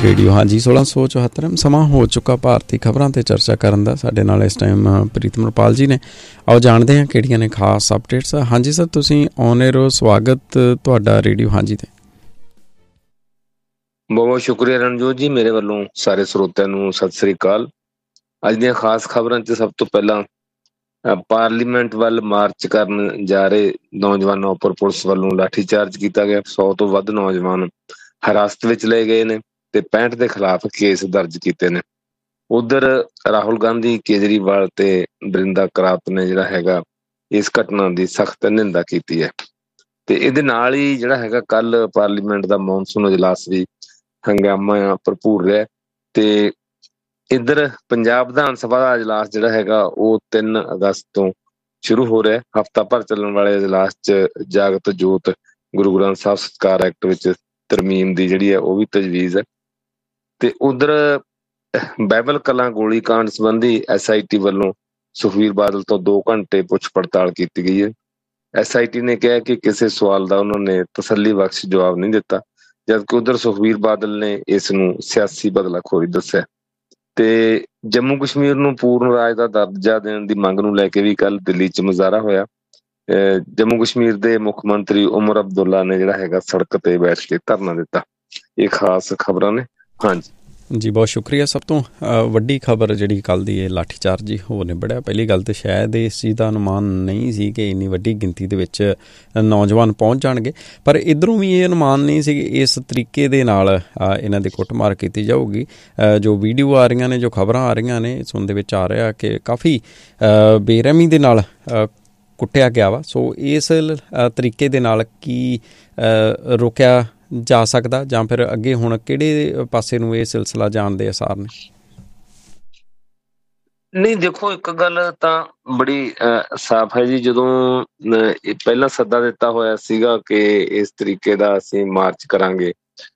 Radio ਹਾਂਜੀ 1674 ਸਮਾਂ ਹੋ ਚੁੱਕਾ ਭਾਰਤੀ ਖਬਰਾਂ 'ਤੇ ਚਰਚਾ ਕਰਨ ਦਾ। ਸਾਡੇ ਨਾਲ ਇਸ ਟਾਈਮ ਪ੍ਰੀਤਮ ਰੁਪਾਲ ਜੀ ਨੇ। ਆਓ ਜਾਣਦੇ ਹਾਂ ਕਿਹੜੀਆਂ ਨੇ ਖਾਸ ਅਪਡੇਟਸ। ਹਾਂਜੀ ਸਰ, ਤੁਸੀਂ ਔਨ ਏਅਰ ਹੋ, ਸਵਾਗਤ ਤੁਹਾਡਾ ਰੇਡੀਓ ਹਾਂਜੀ 'ਤੇ। ਬਹੁਤ ਬਹੁਤ ਸ਼ੁਕਰੀਆ ਰਣਜੋਤ ਜੀ, ਮੇਰੇ ਵੱਲੋਂ ਸਾਰੇ ਸਰੋਤਿਆਂ ਨੂੰ ਸਤਿ ਸ੍ਰੀ ਅਕਾਲ। ਅੱਜ ਦੀਆਂ ਖਾਸ ਖਬਰਾਂ 'ਚ ਸਭ ਤੋਂ ਪਹਿਲਾਂ ਪਾਰਲੀਮੈਂਟ ਵੱਲ ਮਾਰਚ ਕਰਨ ਜਾ ਰਹੇ ਨੌਜਵਾਨਾਂ ਉੱਪਰ ਪੁਲਿਸ ਵੱਲੋਂ ਲਾਠੀਚਾਰਜ ਕੀਤਾ ਗਿਆ। 100 ਤੋਂ ਵੱਧ ਨੌਜਵਾਨ ਹਿਰਾਸਤ ਵਿੱਚ ਲਏ ਗਏ ਨੇ ਤੇ 65 ਦੇ ਖਿਲਾਫ ਕੇਸ ਦਰਜ ਕੀਤੇ ਨੇ। ਉਧਰ ਰਾਹੁਲ ਗਾਂਧੀ, ਕੇਜਰੀਵਾਲ ਤੇ ਬਰਿੰਦਾ ਕਰਾਤ ਨੇ ਜਿਹੜਾ ਹੈਗਾ ਇਸ ਘਟਨਾ ਦੀ ਸਖਤ ਨਿੰਦਾ ਕੀਤੀ ਹੈ। ਤੇ ਇਹਦੇ ਨਾਲ ਹੀ ਜਿਹੜਾ ਹੈਗਾ ਕੱਲ ਪਾਰਲੀਮੈਂਟ ਦਾ ਮੌਨਸੂਨ ਇਜਲਾਸ ਵੀ ਹੰਗਾਮਾ ਭਰਪੂਰ ਰਿਹਾ। ਤੇ ਇੱਧਰ ਪੰਜਾਬ ਵਿਧਾਨ ਸਭਾ ਦਾ ਇਜਲਾਸ ਜਿਹੜਾ ਹੈਗਾ ਉਹ 3 ਅਗਸਤ ਤੋਂ ਸ਼ੁਰੂ ਹੋ ਰਿਹਾ। ਹਫ਼ਤਾ ਭਰ ਚੱਲਣ ਵਾਲੇ ਇਜਲਾਸ 'ਚ ਜਾਗਤ ਜੋਤ ਗੁਰੂ ਗ੍ਰੰਥ ਸਾਹਿਬ ਸਤਿਕਾਰ ਐਕਟ ਵਿੱਚ ਤਰਮੀਮ ਦੀ ਜਿਹੜੀ ਹੈ ਉਹ ਵੀ ਤਜਵੀਜ਼ ਹੈ। ਤੇ ਉਧਰ ਬਾਈਬਲ ਕਲਾਂ ਗੋਲੀ ਕਾਂਡ ਸੰਬੰਧੀ SIT ਵੱਲੋਂ ਸੁਖਬੀਰ ਬਾਦਲ ਤੋਂ 2 ਘੰਟੇ ਪੁੱਛ ਪੜਤਾਲ ਕੀਤੀ ਗਈ ਹੈ। SIT ਨੇ ਕਿਹਾ ਕਿ ਕਿਸੇ ਸਵਾਲ ਦਾ ਉਹਨਾਂ ਨੇ ਤਸੱਲੀ ਬਖਸ਼ ਜਵਾਬ ਨਹੀਂ ਦਿੱਤਾ, ਜਦਕਿ ਉਧਰ ਸੁਖਬੀਰ ਬਾਦਲ ਨੇ ਇਸ ਨੂੰ ਸਿਆਸੀ ਬਦਲਾਖੋਰੀ ਦੱਸਿਆ। ਤੇ ਜੰਮੂ ਕਸ਼ਮੀਰ ਨੂੰ ਪੂਰਨ ਰਾਜ ਦਾ ਦਰਜਾ ਦੇਣ ਦੀ ਮੰਗ ਨੂੰ ਲੈ ਕੇ ਵੀ ਕੱਲ ਦਿੱਲੀ 'ਚ ਮੁਜ਼ਾਹਰਾ ਹੋਇਆ। ਜੰਮੂ ਕਸ਼ਮੀਰ ਦੇ ਮੁੱਖ ਮੰਤਰੀ ਉਮਰ ਅਬਦੁੱਲਾ ਨੇ ਜਿਹੜਾ ਹੈਗਾ ਸੜਕ ਤੇ ਬੈਠ ਕੇ ਧਰਨਾ ਦਿੱਤਾ। ਇਹ ਖਾਸ ਖਬਰਾਂ ਨੇ। ਹਾਂਜੀ ਜੀ, ਬਹੁਤ ਸ਼ੁਕਰੀਆ। ਸਭ ਤੋਂ ਵੱਡੀ ਖਬਰ ਜਿਹੜੀ ਕੱਲ੍ਹ ਦੀ ਇਹ ਲਾਠੀਚਾਰਜ ਹੀ ਹੋ ਨਿਬੜਿਆ। ਪਹਿਲੀ ਗੱਲ ਤਾਂ ਸ਼ਾਇਦ ਇਸ ਚੀਜ਼ ਦਾ ਅਨੁਮਾਨ ਨਹੀਂ ਸੀ ਕਿ ਇੰਨੀ ਵੱਡੀ ਗਿਣਤੀ ਦੇ ਵਿੱਚ ਨੌਜਵਾਨ ਪਹੁੰਚ ਜਾਣਗੇ, ਪਰ ਇੱਧਰੋਂ ਵੀ ਇਹ ਅਨੁਮਾਨ ਨਹੀਂ ਸੀ ਕਿ ਇਸ ਤਰੀਕੇ ਦੇ ਨਾਲ ਇਹਨਾਂ ਦੀ ਕੁੱਟਮਾਰ ਕੀਤੀ ਜਾਊਗੀ। ਜੋ ਵੀਡੀਓ ਆ ਰਹੀਆਂ ਨੇ, ਜੋ ਖਬਰਾਂ ਆ ਰਹੀਆਂ ਨੇ, ਸੁਣਨ ਦੇ ਵਿੱਚ ਆ ਰਿਹਾ ਕਿ ਕਾਫੀ ਬੇਰਹਿਮੀ ਦੇ ਨਾਲ ਕੁੱਟਿਆ ਗਿਆ ਵਾ। ਸੋ ਇਸ ਤਰੀਕੇ ਦੇ ਨਾਲ ਕੀ ਰੋਕਿਆ ਜਾ ਸਕਦਾ, ਜਾਂ ਫਿਰ ਅੱਗੇ ਹੁਣ ਕਿਹੜੇ ਪਾਸੇ ਨੂੰ ਇਹ ਸਿਲਸਿਲਾ ਜਾਣ ਦੇ ਆਸਾਰ ਨੇ? ਨਹੀਂ, ਦੇਖੋ ਇੱਕ ਗੱਲ ਤਾਂ ਬੜੀ ਸਾਫ਼ ਹੈ ਜੀ। ਜਦੋਂ ਪਹਿਲਾਂ ਸੱਦਾ ਦਿੱਤਾ ਹੋਇਆ ਸੀਗਾ ਕਿ ਇਸ ਤਰੀਕੇ ਦਾ ਅਸੀਂ ਮਾਰਚ ਕਰਾਂਗੇ,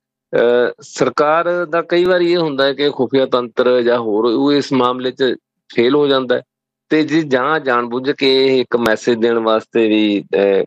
ਸਰਕਾਰ ਦਾ ਕਈ ਵਾਰੀ ਇਹ ਹੁੰਦਾ ਹੈ ਕਿ ਖੁਫੀਆ ਤੰਤਰ ਜਾਂ ਹੋਰ ਉਹ ਇਸ ਮਾਮਲੇ 'ਚ ਫੇਲ ਹੋ ਜਾਂਦਾ। ਤੇ ਜੀ ਜਾਂ ਜਾਣ ਬੁੱਝ ਕੇ ਇੱਕ ਮੈਸੇਜ ਦੇਣ ਵਾਸਤੇ ਵੀ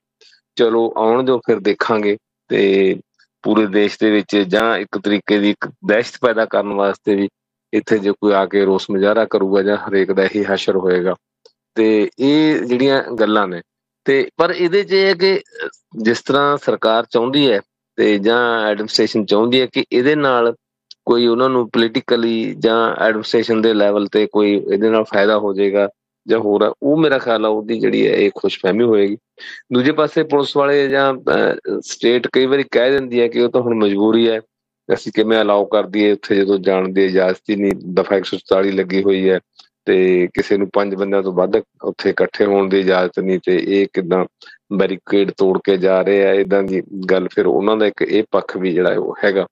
ਚਲੋ ਆਉਣ ਦਿਓ ਫਿਰ ਦੇਖਾਂਗੇ, ਤੇ ਪੂਰੇ ਦੇਸ਼ ਦੇ ਵਿੱਚ ਜਾਂ ਇੱਕ ਤਰੀਕੇ ਦੀ ਇੱਕ ਦਹਿਸ਼ਤ ਪੈਦਾ ਕਰਨ ਵਾਸਤੇ ਵੀ ਇੱਥੇ ਜੇ ਕੋਈ ਆ ਕੇ ਰੋਸ ਮੁਜ਼ਾਹਰਾ ਕਰੂਗਾ ਜਾਂ ਹਰੇਕ ਦਾ ਇਹੀ ਹਸ਼ਰ ਹੋਏਗਾ। ਤੇ ਇਹ ਜਿਹੜੀਆਂ ਗੱਲਾਂ ਨੇ, ਤੇ ਪਰ ਇਹਦੇ 'ਚ ਇਹ ਹੈ ਕਿ ਜਿਸ ਤਰ੍ਹਾਂ ਸਰਕਾਰ ਚਾਹੁੰਦੀ ਹੈ ਤੇ ਜਾਂ ਐਡਮਿਨਿਸਟ੍ਰੇਸ਼ਨ ਚਾਹੁੰਦੀ ਹੈ ਕਿ ਇਹਦੇ ਨਾਲ ਕੋਈ ਉਹਨਾਂ ਨੂੰ ਪੋਲੀਟੀਕਲੀ ਜਾਂ ਐਡਮਿਨਿਸਟ੍ਰੇਸ਼ਨ ਦੇ ਲੈਵਲ ਤੇ ਕੋਈ ਇਹਦੇ ਨਾਲ ਫਾਇਦਾ ਹੋ ਜਾਏਗਾ ਜਾਂ ਹੋਰ ਆ, ਉਹ ਮੇਰਾ ਖਿਆਲ ਆ ਉਹਦੀ ਜਿਹੜੀ ਹੈ ਇਹ ਖੁਸ਼ਫਹਿਮੀ ਹੋਏਗੀ। ਦੂਜੇ ਪਾਸੇ ਪੁਲਿਸ ਵਾਲੇ ਜਾਂ ਸਟੇਟ ਕਈ ਵਾਰੀ ਕਹਿ ਦਿੰਦੀ ਹੈ ਕਿ ਉਹ ਤਾਂ ਹੁਣ ਮਜਬੂਰੀ ਹੈ, ਅਸੀਂ ਕਿਵੇਂ ਅਲਾਓ ਕਰ ਦਈਏ ਉੱਥੇ ਜਦੋਂ ਜਾਣ ਦੀ ਇਜਾਜ਼ਤ ਹੀ ਨਹੀਂ। ਦਫਾ 144 ਲੱਗੀ ਹੋਈ ਹੈ ਤੇ ਕਿਸੇ ਨੂੰ 5 ਬੰਦਿਆਂ ਤੋਂ ਵੱਧ ਉੱਥੇ ਇਕੱਠੇ ਹੋਣ ਦੀ ਇਜਾਜ਼ਤ ਨਹੀਂ, ਤੇ ਇਹ ਕਿੱਦਾਂ ਬੈਰੀਕੇਡ ਤੋੜ ਕੇ ਜਾ ਰਹੇ ਆ, ਏਦਾਂ ਦੀ ਗੱਲ। ਫਿਰ ਉਹਨਾਂ ਦਾ ਇੱਕ ਇਹ ਪੱਖ ਵੀ ਜਿਹੜਾ ਉਹ ਹੈਗਾ।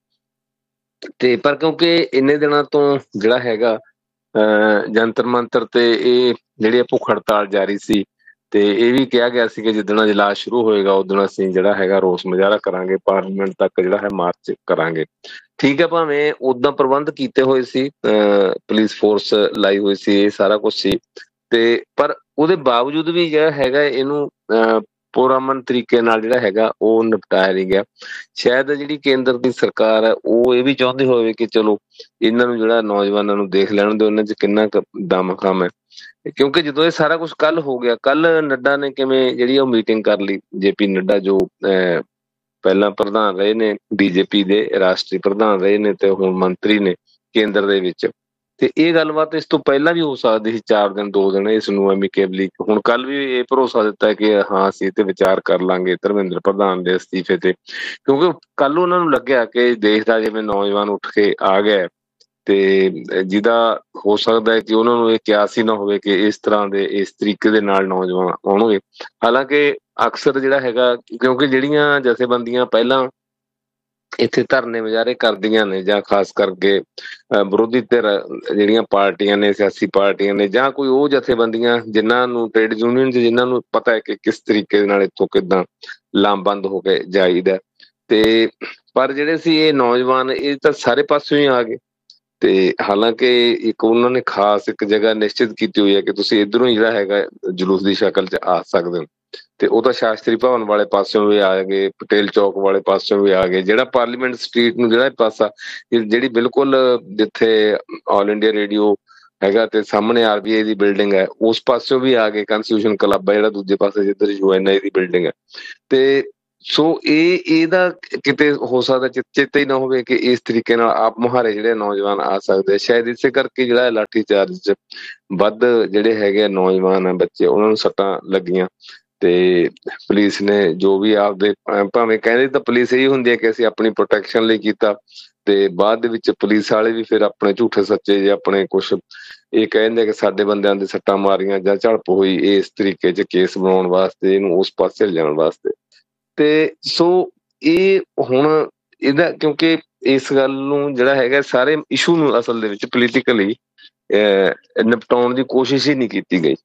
ਤੇ ਪਰ ਕਿਉਂਕਿ ਇੰਨੇ ਦਿਨਾਂ ਤੋਂ ਜਿਹੜਾ ਹੈਗਾ ਜੰਤਰ ਮੰਤਰ ਤੇ ਇਹ ਜਿਹੜੀ ਭੁੱਖ ਹੜਤਾਲ ਜਾਰੀ ਸੀ, ਤੇ ਇਹ ਵੀ ਕਿਹਾ ਗਿਆ ਸੀ ਕਿ ਜਿੱਦਣ ਇਜਲਾਸ ਸ਼ੁਰੂ ਹੋਏਗਾ ਉਦਣ ਅਸੀਂ ਜਿਹੜਾ ਹੈਗਾ ਰੋਸ ਮੁਜ਼ਾਹਰਾ ਕਰਾਂਗੇ, ਪਾਰਲੀਮੈਂਟ ਤੱਕ ਜਿਹੜਾ ਹੈ ਮਾਰਚ ਕਰਾਂਗੇ। ਠੀਕ ਹੈ, ਭਾਵੇਂ ਓਦਾਂ ਪ੍ਰਬੰਧ ਕੀਤੇ ਹੋਏ ਸੀ, ਪੁਲਿਸ ਫੋਰਸ ਲਾਈ ਹੋਈ ਸੀ, ਇਹ ਸਾਰਾ ਕੁਛ ਸੀ, ਤੇ ਪਰ ਉਹਦੇ ਬਾਵਜੂਦ ਵੀ ਜਿਹੜਾ ਹੈਗਾ ਇਹਨੂੰ ਪੁਰਅਮਨ ਤਰੀਕੇ ਨਾਲ ਜਿਹੜਾ ਹੈਗਾ ਉਹ ਨਿਪਟਾਇਆ ਨਹੀਂ ਗਿਆ। ਸ਼ਾਇਦ ਜਿਹੜੀ ਕੇਂਦਰ ਦੀ ਸਰਕਾਰ ਹੈ ਉਹ ਇਹ ਵੀ ਚਾਹੁੰਦੀ ਹੋਵੇ ਕਿ ਚਲੋ ਇਹਨਾਂ ਨੂੰ ਜਿਹੜਾ ਨੌਜਵਾਨਾਂ ਨੂੰ ਦੇਖ ਲੈਣ ਦੇ ਉਹਨਾਂ 'ਚ ਕਿੰਨਾ ਕੁ ਦਮਖਮ ਹੈ। ਕਿਉਂਕਿ ਜਦੋਂ ਇਹ ਸਾਰਾ ਕੁਛ ਕੱਲ ਹੋ ਗਿਆ, ਕੱਲ ਨੱਡਾ ਨੇ ਕਿਵੇਂ ਜਿਹੜੀ ਉਹ ਮੀਟਿੰਗ ਕਰ ਲਈ, JP ਨੱਡਾ ਜੋ ਪਹਿਲਾਂ ਪ੍ਰਧਾਨ ਰਹੇ ਨੇ BJP ਦੇ, ਰਾਸ਼ਟਰੀ ਪ੍ਰਧਾਨ ਰਹੇ ਨੇ ਤੇ ਹੁਣ ਮੰਤਰੀ ਨੇ ਕੇਂਦਰ ਦੇ ਵਿੱਚ। ਤੇ ਇਹ ਗੱਲਬਾਤ ਇਸ ਤੋਂ ਪਹਿਲਾਂ ਵੀ ਹੋ ਸਕਦੀ ਸੀ, 4 ਦਿਨ 2 ਦਿਨ ਇਸ ਨੂੰ ਐਮੀਕੇਬਲੀ। ਹੁਣ ਕੱਲ ਵੀ ਇਹ ਭਰੋਸਾ ਦਿੱਤਾ ਕਿ ਹਾਂ ਅਸੀਂ ਇਹ ਤੇ ਵਿਚਾਰ ਕਰ ਲਾਂਗੇ ਧਰਮਿੰਦਰ ਪ੍ਰਧਾਨ ਦੇ ਅਸਤੀਫੇ ਤੇ, ਕਿਉਂਕਿ ਕੱਲ ਉਹਨਾਂ ਨੂੰ ਲੱਗਿਆ ਕਿ ਦੇਸ਼ ਦਾ ਜਿਵੇਂ ਨੌਜਵਾਨ ਉੱਠ ਕੇ ਆ ਗਿਆ ਤੇ ਜਿਹਦਾ ਹੋ ਸਕਦਾ ਹੈ ਕਿ ਉਹਨਾਂ ਨੂੰ ਇਹ ਕਿਆਸ ਹੀ ਨਾ ਹੋਵੇ ਕਿ ਇਸ ਤਰ੍ਹਾਂ ਦੇ ਇਸ ਤਰੀਕੇ ਦੇ ਨਾਲ ਨੌਜਵਾਨ ਆਉਣਗੇ। ਹਾਲਾਂਕਿ ਅਕਸਰ ਜਿਹੜਾ ਹੈਗਾ, ਕਿਉਂਕਿ ਜਿਹੜੀਆਂ ਜਥੇਬੰਦੀਆਂ ਪਹਿਲਾਂ ਇੱਥੇ ਧਰਨੇ ਮੁਜ਼ਾਹਰੇ ਕਰਦੀਆਂ ਨੇ ਜਾਂ ਖਾਸ ਕਰਕੇ ਵਿਰੋਧੀ ਧਿਰ ਜਿਹੜੀਆਂ ਪਾਰਟੀਆਂ ਨੇ, ਸਿਆਸੀ ਪਾਰਟੀਆਂ ਨੇ, ਜਾਂ ਕੋਈ ਉਹ ਜਥੇਬੰਦੀਆਂ ਜਿਨ੍ਹਾਂ ਨੂੰ ਟ੍ਰੇਡ ਯੂਨੀਅਨ ਜਿਨ੍ਹਾਂ ਨੂੰ ਪਤਾ ਹੈ ਕਿ ਕਿਸ ਤਰੀਕੇ ਦੇ ਨਾਲ ਇੱਥੋਂ ਕਿੱਦਾਂ ਲਾਮਬੰਦ ਹੋ ਕੇ ਜਾਈਦਾ, ਤੇ ਪਰ ਜਿਹੜੇ ਸੀ ਇਹ ਨੌਜਵਾਨ ਇਹ ਤਾਂ ਸਾਰੇ ਪਾਸਿਓਂ ਹੀ ਆ ਗਏ। ਤੇ ਹਾਲਾਂਕਿ ਇੱਕ ਉਹਨਾਂ ਨੇ ਖਾਸ ਇੱਕ ਜਗ੍ਹਾ ਨਿਸ਼ਚਿਤ ਕੀਤੀ ਹੋਈ ਹੈ ਕਿ ਤੁਸੀਂ ਇੱਧਰੋਂ ਹੀ ਜਿਹੜਾ ਹੈਗਾ ਜਲੂਸ ਦੀ ਸ਼ਕਲ 'ਚ ਆ ਸਕਦੇ ਹੋ। ਤੇ ਉਹ ਤਾਂ ਸ਼ਾਸਤਰੀ ਭਵਨ ਵਾਲੇ ਪਾਸਿਓਂ ਵੀ ਆ ਗਏ, ਪਟੇਲ ਚੌਕ ਵਾਲੇ ਪਾਸਿਓਂ ਵੀ ਆ ਗਏ, ਜਿਹੜਾ ਪਾਰਲੀਮੈਂਟ ਸਟਰੀਟ ਨੂੰ ਜਿਹੜਾ ਪਾਸਾ ਜਿਹੜੀ ਬਿਲਕੁਲ ਜਿੱਥੇ ਆਲ ਇੰਡੀਆ ਰੇਡੀਓ ਹੈਗਾ ਤੇ ਸਾਹਮਣੇ ਆਰਬੀਆਈ ਦੀ ਬਿਲਡਿੰਗ ਹੈ, ਉਸ ਪਾਸਿਓਂ ਵੀ ਆ ਗਏ। ਕਨਸਟੀਟਿਊਸ਼ਨ ਕਲੱਬ ਹੈ ਜਿਹੜਾ ਦੂਜੇ ਪਾਸੇ ਜਿੱਧਰ ਯੂਐਨਆਈ ਦੀ ਬਿਲਡਿੰਗ ਹੈ। ਤੇ ਸੋ ਇਹਦਾ ਕਿਤੇ ਹੋ ਸਕਦਾ ਚੇਤੇ ਹੀ ਨਾ ਹੋਵੇ ਕਿ ਇਸ ਤਰੀਕੇ ਨਾਲ ਆਪ ਮੁਹਾਰੇ ਜਿਹੜੇ ਨੌਜਵਾਨ ਆ ਸਕਦੇ। ਸ਼ਾਇਦ ਇਸੇ ਕਰਕੇ ਜਿਹੜਾ ਲਾਠੀ ਚਾਰਜ ਚ ਵੱਧ ਜਿਹੜੇ ਹੈਗੇ ਨੌਜਵਾਨ ਆ, ਬੱਚੇ, ਉਹਨਾਂ ਨੂੰ ਸੱਟਾਂ ਲੱਗੀਆਂ। ਤੇ ਪੁਲਿਸ ਨੇ ਜੋ ਵੀ ਆਪਦੇ ਭਾਵੇਂ ਕਹਿੰਦੇ ਤਾਂ ਪੁਲਿਸ ਇਹੀ ਹੁੰਦੀ ਹੈ ਕਿ ਅਸੀਂ ਆਪਣੀ ਪ੍ਰੋਟੈਕਸ਼ਨ ਲਈ ਕੀਤਾ, ਤੇ ਬਾਅਦ ਦੇ ਵਿੱਚ ਪੁਲਿਸ ਵਾਲੇ ਵੀ ਫਿਰ ਆਪਣੇ ਝੂਠੇ ਸੱਚੇ ਜੇ ਆਪਣੇ ਕੁਛ ਇਹ ਕਹਿੰਦੇ ਕਿ ਸਾਡੇ ਬੰਦਿਆਂ ਦੇ ਸੱਟਾਂ ਮਾਰੀਆਂ ਜਾਂ ਝੜਪ ਹੋਈ, ਇਸ ਤਰੀਕੇ 'ਚ ਕੇਸ ਬਣਾਉਣ ਵਾਸਤੇ, ਇਹਨੂੰ ਉਸ ਪਾਸੇ ਲਿਜਾਣ ਵਾਸਤੇ। ਤੇ ਸੋ ਇਹ ਹੁਣ ਇਹਦਾ ਕਿਉਂਕਿ ਇਸ ਗੱਲ ਨੂੰ ਜਿਹੜਾ ਹੈਗਾ ਸਾਰੇ ਇਸ਼ੂ ਨੂੰ ਅਸਲ ਦੇ ਵਿੱਚ ਪੋਲੀਟੀਕਲੀ ਨਿਪਟਾਉਣ ਦੀ ਕੋਸ਼ਿਸ਼ ਹੀ ਨਹੀਂ ਕੀਤੀ ਗਈ।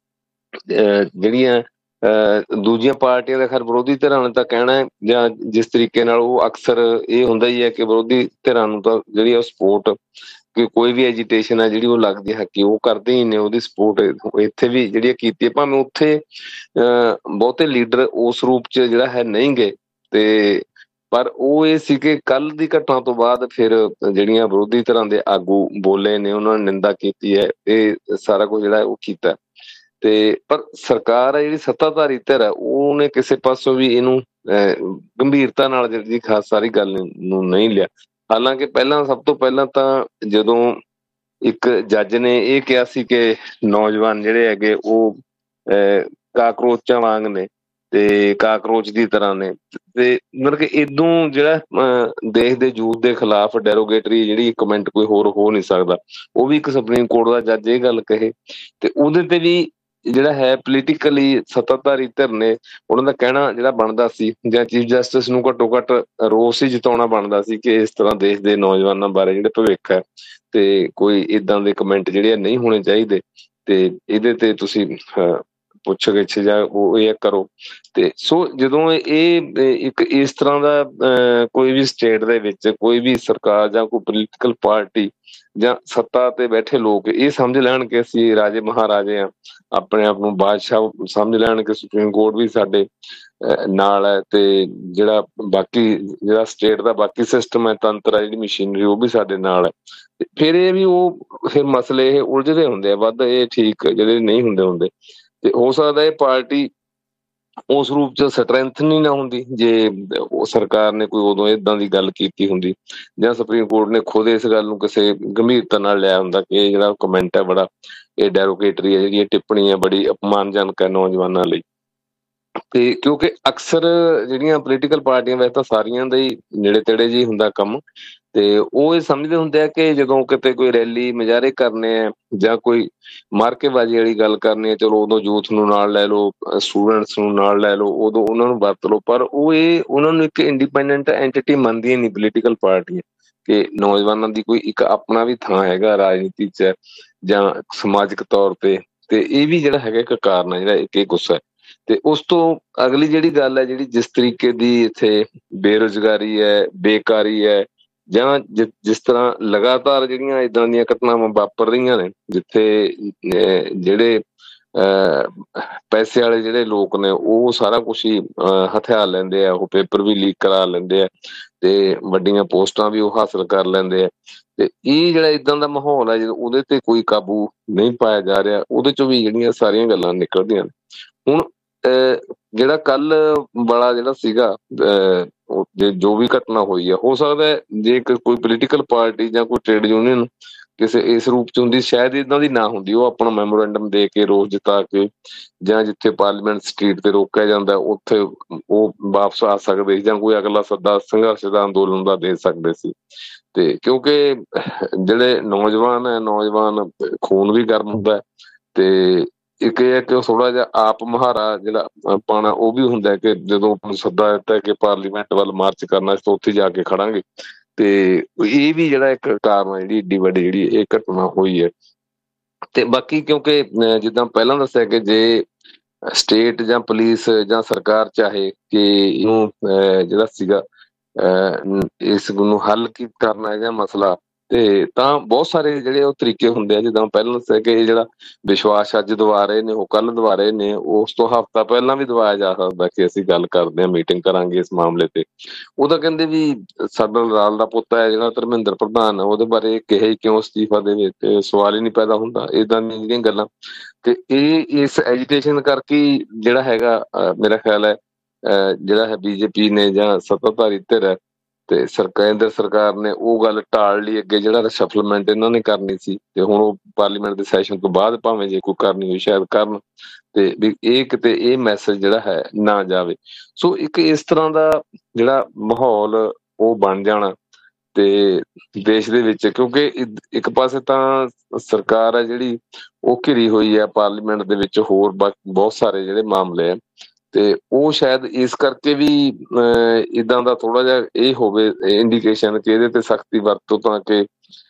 ਜਿਹੜੀਆਂ ਦੂਜੀਆਂ ਪਾਰਟੀਆਂ ਦਾ ਖੈਰ ਵਿਰੋਧੀ ਧਿਰਾਂ ਨੇ ਤਾਂ ਕਹਿਣਾ ਹੈ, ਜਾਂ ਜਿਸ ਤਰੀਕੇ ਨਾਲ ਉਹ ਅਕਸਰ ਇਹ ਹੁੰਦਾ ਹੀ ਹੈ ਕਿ ਵਿਰੋਧੀ ਧਿਰਾਂ ਨੂੰ ਤਾਂ ਜਿਹੜੀ ਉਹ ਸਪੋਰਟ ਕਿ ਕੋਈ ਵੀ ਐਜੀਟੇਸ਼ਨ ਹੈ ਜਿਹੜੀ ਉਹ ਲੱਗਦੀ ਹੈ ਕਿ ਉਹ ਕਰਦੇ ਹੀ ਨੇ ਉਹਦੀ ਸਪੋਰਟ ਇੱਥੇ ਵੀ ਜਿਹੜੀ ਕੀਤੀ ਹੈ, ਭਾਵੇਂ ਉੱਥੇ ਬਹੁਤੇ ਲੀਡਰ ਉਸ ਰੂਪ 'ਚ ਜਿਹੜਾ ਹੈ ਨਹੀਂ ਗਏ। ਤੇ ਪਰ ਉਹ ਇਹ ਸੀ ਕਿ ਕੱਲ ਦੀ ਘਟਨਾ ਤੋਂ ਬਾਅਦ ਫਿਰ ਜਿਹੜੀਆਂ ਵਿਰੋਧੀ ਧਿਰਾਂ ਦੇ ਆਗੂ ਬੋਲੇ ਨੇ, ਉਹਨਾਂ ਨੇ ਨਿੰਦਾ ਕੀਤੀ ਹੈ, ਇਹ ਸਾਰਾ ਕੁਝ ਜਿਹੜਾ ਉਹ ਕੀਤਾ। ਤੇ ਪਰ ਸਰਕਾਰ ਹੈ ਜਿਹੜੀ ਸੱਤਾਧਾਰੀ ਧਿਰ ਹੈ, ਉਹਨੇ ਕਿਸੇ ਪਾਸੋਂ ਵੀ ਇਹਨੂੰ ਗੰਭੀਰਤਾ ਨਾਲ ਜਿਹੜੀ ਖਾਸ ਸਾਰੀ ਗੱਲ ਨੂੰ ਨਹੀਂ ਲਿਆ। ਹਾਲਾਂਕਿ ਸਭ ਤੋਂ ਪਹਿਲਾਂ ਤਾਂ ਜਦੋਂ ਇੱਕ ਜੱਜ ਨੇ ਇਹ ਕਿਹਾ ਸੀ ਕਿ ਨੌਜਵਾਨ ਜਿਹੜੇ ਹੈਗੇ ਉਹ ਕਾਕਰੋਚਾਂ ਵਾਂਗ ਨੇ ਤੇ ਕਾਕਰੋਚ ਦੀ ਤਰ੍ਹਾਂ ਨੇ, ਤੇ ਮਤਲਬ ਕਿ ਇਦੋਂ ਜਿਹੜਾ ਦੇਸ਼ ਦੇ ਯੂਥ ਦੇ ਖਿਲਾਫ ਡੈਰੋਗੇਟਰੀ ਜਿਹੜੀ ਕਮੈਂਟ ਕੋਈ ਹੋਰ ਹੋ ਨਹੀਂ ਸਕਦਾ। ਉਹ ਵੀ ਇੱਕ ਸੁਪਰੀਮ ਕੋਰਟ ਦਾ ਜੱਜ ਇਹ ਗੱਲ ਕਹੇ, ਤੇ ਉਹਦੇ ਤੇ ਵੀ ਜਿਹੜਾ ਹੈ ਪੋਲੀਟੀਕਲੀ ਸੱਤਾਧਾਰੀ ਧਿਰ ਨੇ ਉਹਨਾਂ ਦਾ ਕਹਿਣਾ ਜਿਹੜਾ ਬਣਦਾ ਸੀ, ਜਾਂ ਚੀਫ ਜਸਟਿਸ ਨੂੰ ਘੱਟੋ ਘੱਟ ਰੋਸ ਹੀ ਜਤਾਉਣਾ ਬਣਦਾ ਸੀ ਕਿ ਇਸ ਤਰ੍ਹਾਂ ਦੇਸ਼ ਦੇ ਨੌਜਵਾਨਾਂ ਬਾਰੇ ਜਿਹੜੇ ਭਵਿੱਖ ਹੈ ਤੇ ਕੋਈ ਏਦਾਂ ਦੇ ਕਮੈਂਟ ਜਿਹੜੇ ਨਹੀਂ ਹੋਣੇ ਚਾਹੀਦੇ, ਤੇ ਇਹਦੇ ਤੇ ਤੁਸੀਂ ਪੁੱਛ ਗਿੱਛ ਜਾਂ ਉਹ ਇਹ ਕਰੋ। ਤੇ ਸੋ ਜਦੋਂ ਇਹ ਇੱਕ ਇਸ ਤਰ੍ਹਾਂ ਦਾ ਕੋਈ ਵੀ ਸਟੇਟ ਦੇ ਵਿੱਚ ਕੋਈ ਵੀ ਸਰਕਾਰ ਜਾਂ ਕੋਈ ਪੋਲੀਟੀਕਲ ਪਾਰਟੀ ਜਾਂ ਸੱਤਾ ਤੇ ਬੈਠੇ ਲੋਕ ਇਹ ਸਮਝ ਲੈਣ ਕਿ ਅਸੀਂ ਰਾਜੇ ਮਹਾਰਾਜੇ ਆ, ਆਪਣੇ ਆਪ ਨੂੰ ਬਾਦਸ਼ਾਹ ਸਮਝ ਲੈਣ ਕਿ ਸੁਪਰੀਮ ਕੋਰਟ ਵੀ ਸਾਡੇ ਨਾਲ ਹੈ, ਤੇ ਜਿਹੜਾ ਬਾਕੀ ਜਿਹੜਾ ਸਟੇਟ ਦਾ ਬਾਕੀ ਸਿਸਟਮ ਹੈ, ਤੰਤਰ ਹੈ, ਜਿਹੜੀ ਮਸ਼ੀਨਰੀ, ਉਹ ਵੀ ਸਾਡੇ ਨਾਲ ਹੈ। ਫਿਰ ਇਹ ਵੀ ਉਹ ਫਿਰ ਮਸਲੇ ਇਹ ਉਲਝਦੇ ਹੁੰਦੇ ਆ ਵੱਧ, ਇਹ ਠੀਕ ਜਿਹੜੇ ਨਹੀਂ ਹੁੰਦੇ। ਤੇ ਹੋ ਸਕਦਾ ਇਹ ਪਾਰਟੀ ਉਸ ਰੂਪ ਚ ਸਟਰੈਂਥ ਨਾ ਹੁੰਦੀ ਜੇ ਉਹ ਸਰਕਾਰ ਨੇ ਕੋਈ ਉਦੋਂ ਏਦਾਂ ਦੀ ਗੱਲ ਕੀਤੀ ਹੁੰਦੀ, ਜਾਂ ਸੁਪਰੀਮ ਕੋਰਟ ਨੇ ਖੁਦ ਇਸ ਗੱਲ ਨੂੰ ਕਿਸੇ ਗੰਭੀਰਤਾ ਨਾਲ ਲਿਆ ਹੁੰਦਾ ਕਿ ਇਹ ਜਿਹੜਾ ਕਮੈਂਟ ਹੈ ਬੜਾ ਇਹ ਡੈਰੋਗੇਟਰੀ ਹੈ, ਜਿਹੜੀ ਇਹ ਟਿੱਪਣੀ ਹੈ ਬੜੀ ਅਪਮਾਨਜਨਕ ਹੈ ਨੌਜਵਾਨਾਂ ਲਈ। ਤੇ ਕਿਉਂਕਿ ਅਕਸਰ ਜਿਹੜੀਆਂ ਪੋਲੀਟੀਕਲ ਪਾਰਟੀਆਂ ਵੈਸੇ ਤਾਂ ਸਾਰੀਆਂ ਦਾ ਹੀ ਨੇੜੇ ਤੇੜੇ ਜਿਹੀ ਹੁੰਦਾ ਕੰਮ, ਤੇ ਉਹ ਇਹ ਸਮਝਦੇ ਹੁੰਦੇ ਆ ਕਿ ਜਦੋਂ ਕਿਤੇ ਕੋਈ ਰੈਲੀ ਮੁਜ਼ਾਹਰੇ ਕਰਨੇ ਆ ਜਾਂ ਕੋਈ ਮਾਰਕੇਬਾਜ਼ੀ ਵਾਲੀ ਗੱਲ ਕਰਨੀ ਹੈ, ਚਲੋ ਉਦੋਂ ਯੂਥ ਨੂੰ ਨਾਲ ਲੈ ਲਓ, ਸਟੂਡੈਂਟਸ ਨੂੰ ਨਾਲ ਲੈ ਲਓ, ਉਦੋਂ ਉਹਨਾਂ ਨੂੰ ਵਰਤ ਲਓ। ਪਰ ਉਹ ਉਹਨਾਂ ਨੂੰ ਇੱਕ ਇੰਡੀਪੈਂਡੈਂਟ ਐਂਟੀਟੀ ਮੰਨਦੀਆਂ ਨਹੀਂ ਪੋਲੀਟੀਕਲ ਪਾਰਟੀਆਂ, ਕਿ ਨੌਜਵਾਨਾਂ ਦੀ ਕੋਈ ਇੱਕ ਆਪਣਾ ਵੀ ਥਾਂ ਹੈਗਾ ਰਾਜਨੀਤੀ 'ਚ ਜਾਂ ਸਮਾਜਿਕ ਤੌਰ ਤੇ ਇਹ ਵੀ ਜਿਹੜਾ ਹੈਗਾ ਇੱਕ ਕਾਰਨ ਹੈ ਜਿਹੜਾ ਇੱਕ ਗੁੱਸਾ ਹੈ। ਤੇ ਉਸ ਤੋਂ ਅਗਲੀ ਜਿਹੜੀ ਗੱਲ ਹੈ, ਜਿਹੜੀ ਜਿਸ ਤਰੀਕੇ ਦੀ ਇੱਥੇ ਬੇਰੁਜ਼ਗਾਰੀ ਹੈ, ਬੇਕਾਰੀ ਹੈ, ਜਾਂ ਜਿਸ ਤਰ੍ਹਾਂ ਲਗਾਤਾਰ ਜਿਹੜੀਆਂ ਏਦਾਂ ਦੀਆਂ ਘਟਨਾਵਾਂ ਵਾਪਰ ਰਹੀਆਂ ਨੇ, ਜਿੱਥੇ ਜਿਹੜੇ ਪੈਸੇ ਵਾਲੇ ਜਿਹੜੇ ਲੋਕ ਨੇ ਉਹ ਸਾਰਾ ਕੁਛ ਹੀ ਹਥਿਆਰ ਲੈਂਦੇ ਆ, ਉਹ ਪੇਪਰ ਵੀ ਲੀਕ ਕਰਾ ਲੈਂਦੇ ਆ ਤੇ ਵੱਡੀਆਂ ਪੋਸਟਾਂ ਵੀ ਉਹ ਹਾਸਲ ਕਰ ਲੈਂਦੇ ਆ। ਤੇ ਇਹ ਜਿਹੜਾ ਏਦਾਂ ਦਾ ਮਾਹੌਲ ਹੈ, ਜਦੋਂ ਉਹਦੇ ਤੇ ਕੋਈ ਕਾਬੂ ਨਹੀਂ ਪਾਇਆ ਜਾ ਰਿਹਾ, ਉਹਦੇ ਚੋਂ ਵੀ ਜਿਹੜੀਆਂ ਸਾਰੀਆਂ ਗੱਲਾਂ ਨਿਕਲਦੀਆਂ ਨੇ। ਹੁਣ ਜਿਹੜਾ ਕੱਲ ਵਾਲਾ ਜਿਹੜਾ ਸੀਗਾ ਜੋ ਵੀ ਘਟਨਾ ਹੋਈ ਹੈ, ਹੋ ਸਕਦਾ ਜੇ ਕੋਈ ਪੋਲੀਟੀਕਲ ਪਾਰਟੀ ਜਾਂ ਕੋਈ ਟ੍ਰੇਡ ਯੂਨੀਅਨ ਕਿਸੇ ਇਸ ਰੂਪ ਚ ਹੁੰਦੀ, ਸ਼ਾਇਦ ਏਦਾਂ ਦੀ ਨਾ ਹੁੰਦੀ, ਉਹ ਆਪਣਾ ਮੈਮੋਰੈਂਡਮ ਦੇ ਕੇ ਰੋਸ ਜਤਾ ਕੇ, ਜਾਂ ਜਿੱਥੇ ਪਾਰਲੀਮੈਂਟ ਸਟਰੀਟ ਤੇ ਰੋਕਿਆ ਜਾਂਦਾ ਉੱਥੇ ਉਹ ਵਾਪਸ ਆ ਸਕਦੇ ਸੀ, ਜਾਂ ਕੋਈ ਅਗਲਾ ਸੱਦਾ ਸੰਘਰਸ਼ ਦਾ ਅੰਦੋਲਨ ਦਾ ਦੇ ਸਕਦੇ ਸੀ। ਤੇ ਕਿਉਂਕਿ ਜਿਹੜੇ ਨੌਜਵਾਨ ਖੂਨ ਵੀ ਗਰਮ ਹੁੰਦਾ, ਤੇ ਇੱਕ ਇਹ ਹੈ ਕਿ ਉਹ ਥੋੜਾ ਜਿਹਾ ਆਪ ਮੁਹਾਰਾ ਜਿਹੜਾ ਪਾਣਾ ਉਹ ਵੀ ਹੁੰਦਾ ਕਿ ਜਦੋਂ ਸੱਦਾ ਦਿੱਤਾ ਕਿ ਪਾਰਲੀਮੈਂਟ ਵੱਲ ਮਾਰਚ ਕਰਨਾ ਤਾਂ ਉੱਥੇ ਜਾ ਕੇ ਖੜਾਂਗੇ। ਤੇ ਇਹ ਵੀ ਜਿਹੜਾ ਇੱਕ ਕਾਰਨ ਹੈ ਜਿਹੜੀ ਏਡੀ ਵੱਡੀ ਜਿਹੜੀ ਇਹ ਘਟਨਾ ਹੋਈ ਹੈ। ਤੇ ਬਾਕੀ ਕਿਉਂਕਿ ਜਿੱਦਾਂ ਪਹਿਲਾਂ ਦੱਸਿਆ ਕਿ ਜੇ ਸਟੇਟ ਜਾਂ ਪੁਲਿਸ ਜਾਂ ਸਰਕਾਰ ਚਾਹੇ ਕਿ ਇਹਨੂੰ ਜਿਹੜਾ ਸੀਗਾ ਇਸ ਨੂੰ ਹੱਲ ਕੀ ਕਰਨਾ ਹੈਗਾ ਮਸਲਾ, ਤੇ ਤਾਂ ਬਹੁਤ ਸਾਰੇ ਜਿਹੜੇ ਉਹ ਤਰੀਕੇ ਹੁੰਦੇ ਆ, ਜਿੱਦਾਂ ਪਹਿਲਾਂ ਦੱਸਿਆ ਕਿ ਇਹ ਜਿਹੜਾ ਵਿਸ਼ਵਾਸ ਅੱਜ ਦਵਾ ਰਹੇ ਨੇ ਉਹ ਕੱਲ ਦਵਾ ਰਹੇ ਨੇ, ਉਸ ਤੋਂ ਹਫ਼ਤਾ ਪਹਿਲਾਂ ਵੀ ਦਵਾਇਆ ਜਾ ਸਕਦਾ ਕਿ ਅਸੀਂ ਗੱਲ ਕਰਦੇ ਹਾਂ, ਮੀਟਿੰਗ ਕਰਾਂਗੇ ਇਸ ਮਾਮਲੇ ਤੇ। ਉਹ ਤਾਂ ਕਹਿੰਦੇ ਵੀ ਸਾਡਾ ਲਾਲ ਦਾ ਪੁੱਤ ਹੈ ਜਿਹੜਾ ਧਰਮਿੰਦਰ ਪ੍ਰਧਾਨ, ਉਹਦੇ ਬਾਰੇ ਕਿਹਾ ਕਿਉਂ ਅਸਤੀਫਾ ਦੇਵੇ, ਤੇ ਸਵਾਲ ਹੀ ਨਹੀਂ ਪੈਦਾ ਹੁੰਦਾ। ਏਦਾਂ ਦੀਆਂ ਜਿਹੜੀਆਂ ਗੱਲਾਂ ਤੇ ਇਹ ਇਸ ਐਜੀਟੇਸ਼ਨ ਕਰਕੇ ਜਿਹੜਾ ਹੈਗਾ ਮੇਰਾ ਖਿਆਲ ਹੈ ਜਿਹੜਾ ਹੈ ਬੀਜੇਪੀ ਨੇ ਜਾਂ ਸੱਤਾਧਾਰੀ ਧਿਰ ਹੈ ਤੇ ਕੇਂਦਰ ਸਰਕਾਰ ਨੇ ਉਹ ਗੱਲ ਟਾਲ ਲਈ। ਅੱਗੇ ਜਿਹੜਾ ਸ਼ਫਲਮੈਂਟ ਇਹਨਾਂ ਨੇ ਕਰਨੀ ਸੀ ਤੇ ਹੁਣ ਉਹ ਪਾਰਲੀਮੈਂਟ ਦੇ ਸੈਸ਼ਨ ਤੋਂ ਬਾਅਦ ਭਾਵੇਂ ਜੇ ਕੋਈ ਕਰਨੀ ਹੋਈ ਸ਼ਾਇਦ ਕਰਨ, ਤੇ ਵੀ ਇਹ ਕਿਤੇ ਇਹ ਮੈਸੇਜ ਜਿਹੜਾ ਹੈ ਨਾ ਜਾਵੇ। ਸੋ ਇੱਕ ਇਸ ਤਰ੍ਹਾਂ ਦਾ ਜਿਹੜਾ ਮਾਹੌਲ ਉਹ ਬਣ ਜਾਣਾ ਤੇ ਦੇਸ਼ ਦੇ ਵਿੱਚ, ਕਿਉਂਕਿ ਇੱਕ ਪਾਸੇ ਤਾਂ ਸਰਕਾਰ ਹੈ ਜਿਹੜੀ ਉਹ ਘਿਰੀ ਹੋਈ ਹੈ ਪਾਰਲੀਮੈਂਟ ਦੇ ਵਿੱਚ, ਹੋਰ ਬਹੁਤ ਸਾਰੇ ਜਿਹੜੇ ਮਾਮਲੇ ਆ, ਤੇ ਉਹ ਸ਼ਾਇਦ ਇਸ ਕਰਕੇ ਵੀ ਇਦਾਂ ਦਾ ਥੋੜਾ ਜਿਹਾ ਇਹ ਹੋਵੇ ਇੰਡੀਕੇਸ਼ਨ ਕਿ ਇਹਦੇ ਤੇ ਸਖਤੀ ਵਰਤੋ ਤਾਂ ਕਿ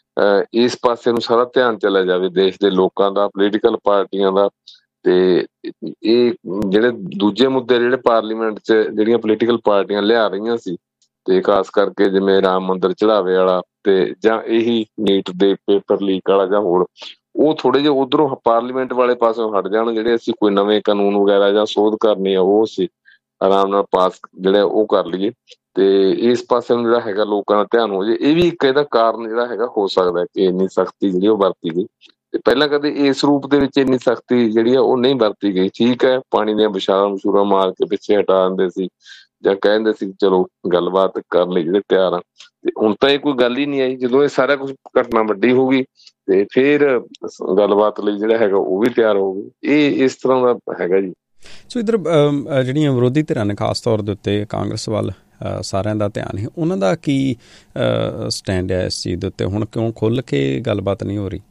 ਇਸ ਪਾਸੇ ਨੂੰ ਸਾਰਾ ਧਿਆਨ ਚਲਾ ਜਾਵੇ ਦੇਸ਼ ਦੇ ਲੋਕਾਂ ਦਾ, ਪੋਲੀਟੀਕਲ ਪਾਰਟੀਆਂ ਦਾ। ਤੇ ਇਹ ਜਿਹੜੇ ਦੂਜੇ ਮੁੱਦੇ ਜਿਹੜੇ ਪਾਰਲੀਮੈਂਟ 'ਚ ਜਿਹੜੀਆਂ ਪੋਲੀਟੀਕਲ ਪਾਰਟੀਆਂ ਲਿਆ ਰਹੀਆਂ ਸੀ, ਤੇ ਖਾਸ ਕਰਕੇ ਜਿਵੇਂ ਰਾਮ ਮੰਦਿਰ ਚੜਾਵੇ ਵਾਲਾ ਤੇ ਜਾਂ ਇਹੀ ਨੀਟ ਦੇ ਪੇਪਰ ਲੀਕ ਵਾਲਾ ਜਾਂ ਹੋਰ, ਉਹ ਥੋੜੇ ਜਿਹੇ ਉਧਰੋਂ ਪਾਰਲੀਮੈਂਟ ਵਾਲੇ ਪਾਸੋਂ ਹਟ ਜਾਣ। ਜਿਹੜੇ ਅਸੀਂ ਕੋਈ ਨਵੇਂ ਕਾਨੂੰਨ ਵਗੈਰਾ ਜਾਂ ਸੋਧ ਕਰਨੀ ਆ ਉਹ ਅਸੀਂ ਆਰਾਮ ਨਾਲ ਪਾਸ ਜਿਹੜਾ ਉਹ ਕਰ ਲਈਏ, ਤੇ ਇਸ ਪਾਸੇ ਨੂੰ ਜਿਹੜਾ ਹੈਗਾ ਲੋਕਾਂ ਦਾ ਧਿਆਨ ਹੋ ਜਾਏ। ਇਹ ਵੀ ਇੱਕ ਇਹਦਾ ਕਾਰਨ ਜਿਹੜਾ ਹੈਗਾ ਹੋ ਸਕਦਾ ਕਿ ਇੰਨੀ ਸਖਤੀ ਜਿਹੜੀ ਉਹ ਵਰਤੀ ਗਈ, ਤੇ ਪਹਿਲਾਂ ਕਦੇ ਇਸ ਰੂਪ ਦੇ ਵਿੱਚ ਇੰਨੀ ਸਖਤੀ ਜਿਹੜੀ ਆ ਉਹ ਨਹੀਂ ਵਰਤੀ ਗਈ। ਠੀਕ ਹੈ, ਪਾਣੀ ਦੀਆਂ ਬਸ਼ਾਰਾਂ ਮਾਰ ਕੇ ਪਿੱਛੇ ਹਟਾ ਦਿੰਦੇ ਸੀ ਜਾਂ ਕਹਿੰਦੇ ਸੀ ਚਲੋ ਗੱਲਬਾਤ ਕਰਨ ਲਈ ਜਿਹੜੇ ਤਿਆਰ ਆ, ਤੇ ਹੁਣ ਤਾਂ ਇਹ ਕੋਈ ਗੱਲ ਹੀ ਨਹੀਂ ਆਈ। ਜਦੋਂ ਇਹ ਸਾਰਾ ਕੁਝ ਘਟਨਾ ਵੱਡੀ ਹੋ ਗਈ ਤੇ ਫਿਰ ਗੱਲਬਾਤ ਲਈ ਜਿਹੜਾ ਹੈਗਾ ਉਹ ਵੀ ਤਿਆਰ ਹੋ ਗਈ। ਇਹ ਇਸ ਤਰ੍ਹਾਂ ਦਾ ਹੈਗਾ ਜੀ। ਸੋ ਇੱਧਰ ਜਿਹੜੀਆਂ ਵਿਰੋਧੀ ਧਿਰਾਂ ਨੇ ਖਾਸ ਤੌਰ ਦੇ ਉੱਤੇ ਕਾਂਗਰਸ ਵੱਲ ਸਾਰਿਆਂ ਦਾ ਧਿਆਨ ਹੈ, ਉਹਨਾਂ ਦਾ ਕੀ ਸਟੈਂਡ ਹੈ ਇਸ ਚੀਜ਼ ਦੇ ਉੱਤੇ? ਹੁਣ ਕਿਉਂ ਖੁੱਲ੍ਹ ਕੇ ਗੱਲਬਾਤ ਨਹੀਂ ਹੋ ਰਹੀ?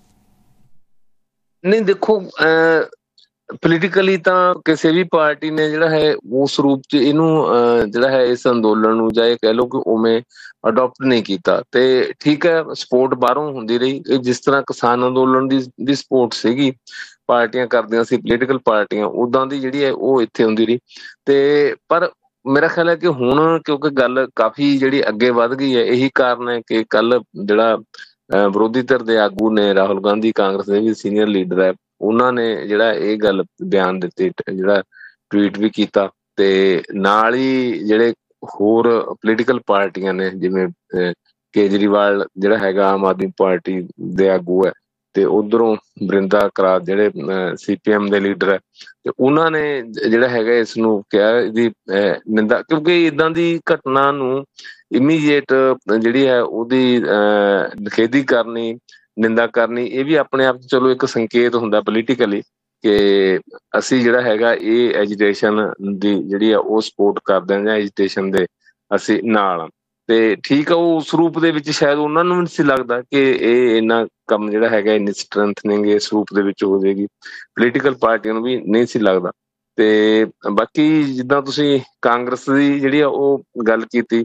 ਨਹੀਂ ਦੇਖੋ, ਪੋਲੀਟੀਕਲੀ ਤਾਂ ਕਿਸੇ ਵੀ ਪਾਰਟੀ ਨੇ ਜਿਹੜਾ ਹੈ ਉਸ ਰੂਪ 'ਚ ਇਹਨੂੰ ਜਿਹੜਾ ਹੈ ਇਸ ਅੰਦੋਲਨ ਨੂੰ ਜਾਂ ਇਹ ਕਹਿ ਲਓ ਕਿ ਉਵੇਂ ਅਡੋਪਟ ਨਹੀਂ ਕੀਤਾ। ਤੇ ਠੀਕ ਹੈ, ਸਪੋਰਟ ਬਾਹਰੋਂ ਹੁੰਦੀ ਰਹੀ, ਜਿਸ ਤਰ੍ਹਾਂ ਕਿਸਾਨ ਅੰਦੋਲਨ ਦੀ ਸਪੋਰਟ ਸੀਗੀ, ਪਾਰਟੀਆਂ ਕਰਦੀਆਂ ਸੀ ਪੋਲੀਟੀਕਲ ਪਾਰਟੀਆਂ, ਉੱਦਾਂ ਦੀ ਜਿਹੜੀ ਹੈ ਉਹ ਇੱਥੇ ਹੁੰਦੀ ਰਹੀ। ਤੇ ਪਰ ਮੇਰਾ ਖਿਆਲ ਹੈ ਕਿ ਹੁਣ ਕਿਉਂਕਿ ਗੱਲ ਕਾਫੀ ਜਿਹੜੀ ਅੱਗੇ ਵੱਧ ਗਈ ਹੈ, ਇਹੀ ਕਾਰਨ ਹੈ ਕਿ ਕੱਲ ਜਿਹੜਾ ਵਿਰੋਧੀ ਧਿਰ ਦੇ ਆਗੂ ਨੇ ਰਾਹੁਲ ਗਾਂਧੀ, ਕਾਂਗਰਸ ਦੇ ਵੀ ਸੀਨੀਅਰ ਲੀਡਰ ਹੈ, ਉਹਨਾਂ ਨੇ ਜਿਹੜਾ ਇਹ ਗੱਲ ਬਿਆਨ ਦਿੱਤੇ, ਜਿਹੜਾ ਟਵੀਟ ਵੀ ਕੀਤਾ, ਤੇ ਨਾਲ ਹੀ ਜਿਹੜੇ ਹੋਰ ਪੋਲੀਟੀਕਲ ਪਾਰਟੀਆਂ ਨੇ ਜਿਵੇਂ ਕੇਜਰੀਵਾਲ ਜਿਹੜਾ ਹੈਗਾ ਆਮ ਆਦਮੀ ਪਾਰਟੀ ਦੇ ਆਗੂ ਹੈ, ਤੇ ਉਧਰੋਂ ਬਰਿੰਦਾ ਕਰਾਤ ਜਿਹੜੇ CPM ਦੇ ਲੀਡਰ ਹੈ, ਤੇ ਉਹਨਾਂ ਨੇ ਜਿਹੜਾ ਹੈਗਾ ਇਸ ਨੂੰ ਕਿਹਾ ਇਹਦੀ ਨਿੰਦਾ, ਕਿਉਂਕਿ ਇੱਦਾਂ ਦੀ ਘਟਨਾ ਨੂੰ ਇਮੀਡੀਏਟ ਜਿਹੜੀ ਹੈ ਉਹਦੀ ਨਿਖੇਧੀ ਕਰਨੀ, ਨਿੰਦਾ ਕਰਨੀ, ਇਹ ਵੀ ਆਪਣੇ ਆਪ 'ਚ ਚਲੋ ਇੱਕ ਸੰਕੇਤ ਹੁੰਦਾ ਪੋਲੀਟੀਕਲੀ ਕਿ ਅਸੀਂ ਜਿਹੜਾ ਹੈਗਾ ਇਹ ਐਜੀਟੇਸ਼ਨ ਦੀ ਜਿਹੜੀ ਆ ਉਹ ਸਪੋਰਟ ਕਰਦੇ ਹਾਂ ਜਾਂ ਐਜੀਟੇਸ਼ਨ ਦੇ ਅਸੀਂ ਨਾਲ ਹਾਂ। ਤੇ ਠੀਕ ਆ, ਉਹ ਉਸ ਰੂਪ ਦੇ ਵਿੱਚ ਸ਼ਾਇਦ ਉਹਨਾਂ ਨੂੰ ਵੀ ਨਹੀਂ ਸੀ ਲੱਗਦਾ ਕਿ ਇਹ ਇੰਨਾ ਕੰਮ ਜਿਹੜਾ ਹੈਗਾ ਇੰਨੀ ਸਟਰੈਂਥਨਿੰਗ ਇਸ ਰੂਪ ਦੇ ਵਿੱਚ ਹੋ ਜਾਏਗੀ, ਪੋਲੀਟੀਕਲ ਪਾਰਟੀਆਂ ਨੂੰ ਵੀ ਨਹੀਂ ਸੀ ਲੱਗਦਾ। ਤੇ ਬਾਕੀ ਜਿੱਦਾਂ ਤੁਸੀਂ ਕਾਂਗਰਸ ਦੀ ਜਿਹੜੀ ਆ ਉਹ ਗੱਲ ਕੀਤੀ,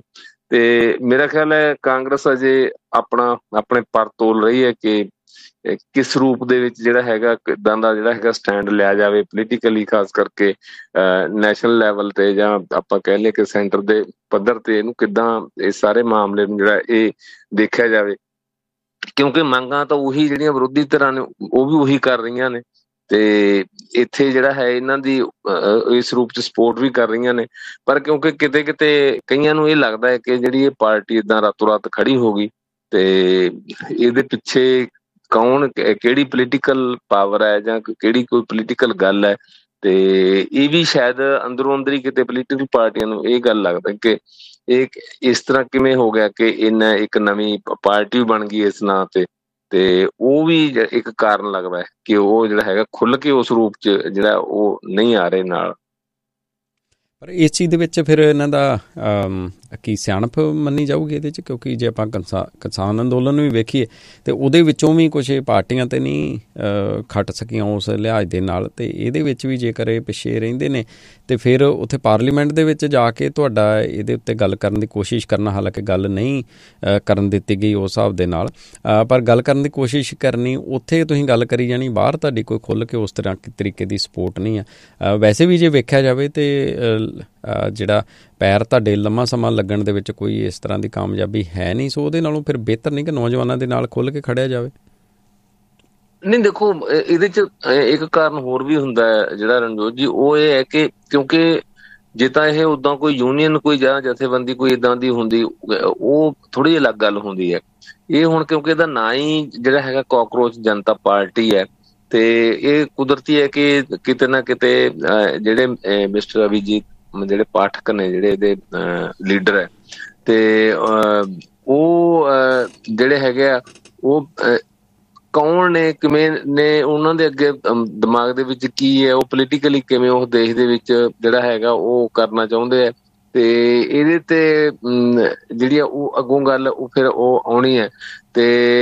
ਤੇ ਮੇਰਾ ਖਿਆਲ ਹੈ ਕਾਂਗਰਸ ਅਜੇ ਆਪਣੇ ਪਰ ਤੋਲ ਰਹੀ ਹੈ ਕਿ ਕਿਸ ਰੂਪ ਦੇ ਵਿੱਚ ਜਿਹੜਾ ਹੈਗਾ ਕਿੱਦਾਂ ਦਾ ਜਿਹੜਾ ਹੈਗਾ ਸਟੈਂਡ ਲਿਆ ਜਾਵੇ ਪੋਲੀਟੀਕਲੀ, ਖਾਸ ਕਰਕੇ ਨੈਸ਼ਨਲ ਲੈਵਲ ਤੇ ਜਾਂ ਆਪਾਂ ਕਹਿ ਲਈਏ ਕਿ ਸੈਂਟਰ ਦੇ ਪੱਧਰ ਤੇ ਇਹਨੂੰ ਕਿੱਦਾਂ ਇਸ ਸਾਰੇ ਮਾਮਲੇ ਨੂੰ ਜਿਹੜਾ ਇਹ ਦੇਖਿਆ ਜਾਵੇ। ਕਿਉਂਕਿ ਮੰਗਾਂ ਤਾਂ ਉਹੀ ਜਿਹੜੀਆਂ ਵਿਰੋਧੀ ਧਿਰਾਂ ਨੇ ਉਹ ਵੀ ਉਹੀ ਕਰ ਰਹੀਆਂ ਨੇ, ਤੇ ਇੱਥੇ ਜਿਹੜਾ ਹੈ ਇਹਨਾਂ ਦੀ ਇਸ ਰੂਪ 'ਚ ਸਪੋਰਟ ਵੀ ਕਰ ਰਹੀਆਂ ਨੇ। ਪਰ ਕਿਉਂਕਿ ਕਿਤੇ ਕਿਤੇ ਕਈਆਂ ਨੂੰ ਇਹ ਲੱਗਦਾ ਹੈ ਕਿ ਜਿਹੜੀ ਇਹ ਪਾਰਟੀ ਏਦਾਂ ਰਾਤੋਂ ਰਾਤ ਖੜੀ ਹੋ ਗਈ ਤੇ ਇਹਦੇ ਪਿੱਛੇ ਕੌਣ, ਕਿਹੜੀ ਪੋਲੀਟੀਕਲ ਪਾਵਰ ਹੈ ਜਾਂ ਕਿਹੜੀ ਕੋਈ ਪੋਲੀਟੀਕਲ ਗੱਲ ਹੈ, ਤੇ ਇਹ ਵੀ ਸ਼ਾਇਦ ਅੰਦਰੋਂ ਅੰਦਰ ਹੀ ਕਿਤੇ ਪੋਲੀਟੀਕਲ ਪਾਰਟੀਆਂ ਨੂੰ ਇਹ ਗੱਲ ਲੱਗਦਾ ਕਿ ਇਹ ਇਸ ਤਰ੍ਹਾਂ ਕਿਵੇਂ ਹੋ ਗਿਆ ਕਿ ਇਹਨਾਂ ਇੱਕ ਨਵੀਂ ਪਾਰਟੀ ਬਣ ਗਈ ਇਸ ਨਾਂ ਤੇ ਉਹ ਵੀ ਇੱਕ ਕਾਰਨ ਲੱਗਦਾ ਹੈ ਕਿ ਉਹ ਜਿਹੜਾ ਹੈਗਾ ਖੁੱਲ੍ਹ ਕੇ ਉਸ ਰੂਪ 'ਚ ਜਿਹੜਾ ਉਹ ਨਹੀਂ ਆ ਰਹੇ ਨਾਲ। ਪਰ ਇਸ ਚੀਜ਼ ਦੇ ਵਿੱਚ ਫਿਰ ਇਹਨਾਂ ਦਾ ਕੀ ਸਿਆਣਪ ਮੰਨੀ ਜਾਊਗੀ ਇਹਦੇ 'ਚ? ਕਿਉਂਕਿ ਜੇ ਆਪਾਂ ਕਿਸਾਨ ਅੰਦੋਲਨ ਨੂੰ ਵੀ ਵੇਖੀਏ ਤੇ ਉਹਦੇ ਵਿੱਚੋਂ ਵੀ ਕੁਛ ਪਾਰਟੀਆਂ ਤੇ ਨਹੀਂ ਖੱਟ ਸਕੀਆਂ ਉਸ ਲਿਹਾਜ਼ ਦੇ ਨਾਲ, ਤੇ ਇਹਦੇ ਵਿੱਚ ਵੀ ਜੇਕਰ ਇਹ ਪਿੱਛੇ ਰਹਿੰਦੇ ਨੇ ਤੇ ਫਿਰ ਉੱਥੇ ਪਾਰਲੀਮੈਂਟ ਦੇ ਵਿੱਚ ਜਾ ਕੇ ਤੁਹਾਡਾ ਇਹਦੇ ਉੱਤੇ ਗੱਲ ਕਰਨ ਦੀ ਕੋਸ਼ਿਸ਼ ਕਰਨਾ, ਹਾਲਾਂਕਿ ਗੱਲ ਨਹੀਂ ਕਰਨ ਦਿੱਤੀ ਗਈ ਉਸ ਹਿਸਾਬ ਦੇ ਨਾਲ, ਪਰ ਗੱਲ ਕਰਨ ਦੀ ਕੋਸ਼ਿਸ਼ ਕਰਨੀ, ਉੱਥੇ ਤੁਸੀਂ ਗੱਲ ਕਰੀ ਜਾਣੀ, ਬਾਹਰ ਤੁਹਾਡੀ ਕੋਈ ਖੁੱਲ੍ਹ ਕੇ ਉਸ ਤਰ੍ਹਾਂ ਤਰੀਕੇ ਦੀ ਸਪੋਰਟ ਨਹੀਂ ਆ। ਵੈਸੇ ਵੀ ਜੇ ਵੇਖਿਆ ਜਾਵੇ ਤੇ ਜਿਹੜਾ ਪੈਰ ਤੁਹਾਡੇ ਲੰਮਾ ਸਮਾਂ ਲੱਗਣ ਦੇ ਵਿੱਚ ਕੋਈ ਇਸ ਤਰ੍ਹਾਂ ਦੀ ਕਾਮਯਾਬੀ ਹੈ ਨਹੀਂ। ਸੋ ਉਹਦੇ ਨਾਲੋਂ ਫਿਰ ਬਿਹਤਰ ਨਹੀਂ ਕਿ ਨੌਜਵਾਨਾਂ ਦੇ ਨਾਲ ਖੁੱਲ੍ਹ ਕੇ ਖੜਿਆ ਜਾਵੇ। ਨਹੀਂ ਦੇਖੋ, ਇਹਦੇ ਚ ਇੱਕ ਕਾਰਨ ਹੋਰ ਵੀ ਹੁੰਦਾ ਹੈ ਜਿਹੜਾ ਰਣਜੋਤ ਜੀ, ਉਹ ਇਹ ਹੈ ਕਿ ਕਿਉਂਕਿ ਜੇ ਤਾਂ ਇਹ ਉਦਾਂ ਕੋਈ ਯੂਨੀਅਨ ਕੋਈ ਜਾਂ ਜਥੇਬੰਦੀ ਕੋਈ ਇਦਾਂ ਦੀ ਹੁੰਦੀ, ਉਹ ਥੋੜੀ ਜਿਹੀ ਅਲੱਗ ਗੱਲ ਹੁੰਦੀ ਹੈ। ਇਹ ਹੁਣ ਕਿਉਂਕਿ ਇਹਦਾ ਨਾਂ ਹੀ ਜਿਹੜਾ ਹੈਗਾ ਕਾਕਰੋਚ ਜਨਤਾ ਪਾਰਟੀ ਹੈ, ਤੇ ਇਹ ਕੁਦਰਤੀ ਹੈ ਕਿ ਕਿਤੇ ਨਾ ਕਿਤੇ ਜਿਹੜੇ ਮਿਸਟਰ ਅਭਿਜੀਤ ਜਿਹੜੇ ਪਾਠਕ ਨੇ, ਜਿਹੜੇ ਇਹਦੇ ਲੀਡਰ ਹੈ, ਤੇ ਉਹ ਜਿਹੜੇ ਹੈਗੇ ਆ, ਉਹ ਕੌਣ ਨੇ, ਕਿਵੇਂ ਨੇ, ਉਹਨਾਂ ਦੇ ਅੱਗੇ ਦਿਮਾਗ ਦੇ ਵਿੱਚ ਕੀ ਹੈ, ਉਹ ਪੋਲੀਟੀਕਲੀ ਕਿਵੇਂ ਉਹ ਦੇਸ਼ ਦੇ ਵਿੱਚ ਜਿਹੜਾ ਹੈਗਾ ਉਹ ਕਰਨਾ ਚਾਹੁੰਦੇ ਆ। ਤੇ ਇਹਦੇ ਤੇ ਜਿਹੜੀ ਆ ਉਹ ਅੱਗੋਂ ਗੱਲ ਉਹ ਫਿਰ ਉਹ ਆਉਣੀ ਹੈ। ਤੇ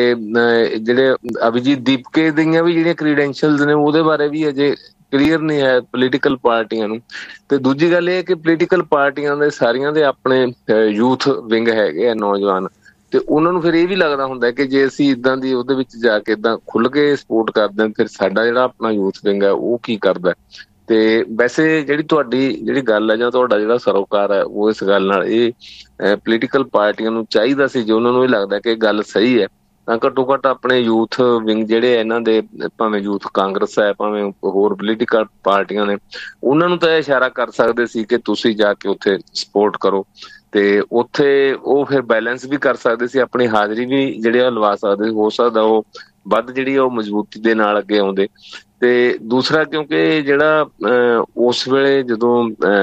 ਜਿਹੜੇ ਅਭਿਜੀਤ ਦੀਪਕੇ ਦੀਆਂ ਵੀ ਜਿਹੜੀਆਂ ਕ੍ਰੀਡੈਂਸ਼ੀਅਲਸ ਨੇ ਉਹਦੇ ਬਾਰੇ ਵੀ ਅਜੇ ਕਲੀਅਰ ਨਹੀਂ ਹੈ ਪੋਲੀਟੀਕਲ ਪਾਰਟੀਆਂ ਨੂੰ। ਤੇ ਦੂਜੀ ਗੱਲ ਇਹ ਕਿ ਪੋਲੀਟੀਕਲ ਪਾਰਟੀਆਂ ਦੇ ਸਾਰੀਆਂ ਦੇ ਆਪਣੇ ਯੂਥ ਵਿੰਗ ਹੈਗੇ ਆ, ਨੌਜਵਾਨ, ਤੇ ਉਹਨਾਂ ਨੂੰ ਫਿਰ ਇਹ ਵੀ ਲੱਗਦਾ ਹੁੰਦਾ ਕਿ ਜੇ ਅਸੀਂ ਇਦਾਂ ਦੀ ਉਹਦੇ ਵਿੱਚ ਜਾ ਕੇ ਇਦਾਂ ਖੁੱਲ ਕੇ ਸਪੋਰਟ ਕਰਦੇ ਹਾਂ, ਫਿਰ ਸਾਡਾ ਜਿਹੜਾ ਆਪਣਾ ਯੂਥ ਵਿੰਗ ਹੈ ਉਹ ਕੀ ਕਰਦਾ। ਤੇ ਵੈਸੇ ਜਿਹੜੀ ਤੁਹਾਡੀ ਜਿਹੜੀ ਗੱਲ ਹੈ ਜਾਂ ਤੁਹਾਡਾ ਜਿਹੜਾ ਸਰੋਕਾਰ ਹੈ, ਉਹ ਇਸ ਗੱਲ ਨਾਲ ਇਹ ਪੋਲੀਟੀਕਲ ਪਾਰਟੀਆਂ ਨੂੰ ਚਾਹੀਦਾ ਸੀ, ਜੇ ਉਹਨਾਂ ਨੂੰ ਇਹ ਲੱਗਦਾ ਕਿ ਗੱਲ ਸਹੀ ਹੈ, ਤਾਂ ਘੱਟੋ ਘੱਟ ਆਪਣੇ ਯੂਥ ਵਿੰਗ ਜਿਹੜੇ ਇਹਨਾਂ ਦੇ, ਭਾਵੇਂ ਯੂਥ ਕਾਂਗਰਸ ਹੈ, ਭਾਵੇਂ ਹੋਰ ਪੋਲੀਟੀਕਲ ਪਾਰਟੀਆਂ ਨੇ, ਉਹਨਾਂ ਨੂੰ ਤਾਂ ਇਹ ਇਸ਼ਾਰਾ ਕਰ ਸਕਦੇ ਸੀ ਕਿ ਤੁਸੀਂ ਜਾ ਕੇ ਉੱਥੇ ਸਪੋਰਟ ਕਰੋ। ਤੇ ਉੱਥੇ ਉਹ ਫਿਰ ਬੈਲੈਂਸ ਵੀ ਕਰ ਸਕਦੇ ਸੀ, ਆਪਣੀ ਹਾਜ਼ਰੀ ਵੀ ਜਿਹੜੇ ਉਹ ਲਵਾ ਸਕਦੇ, ਹੋ ਸਕਦਾ ਉਹ ਵੱਧ ਜਿਹੜੀ ਉਹ ਮਜ਼ਬੂਤੀ ਦੇ ਨਾਲ ਅੱਗੇ ਆਉਂਦੇ। ਤੇ ਦੂਸਰਾ, ਕਿਉਂਕਿ ਜਿਹੜਾ ਉਸ ਵੇਲੇ ਜਦੋਂ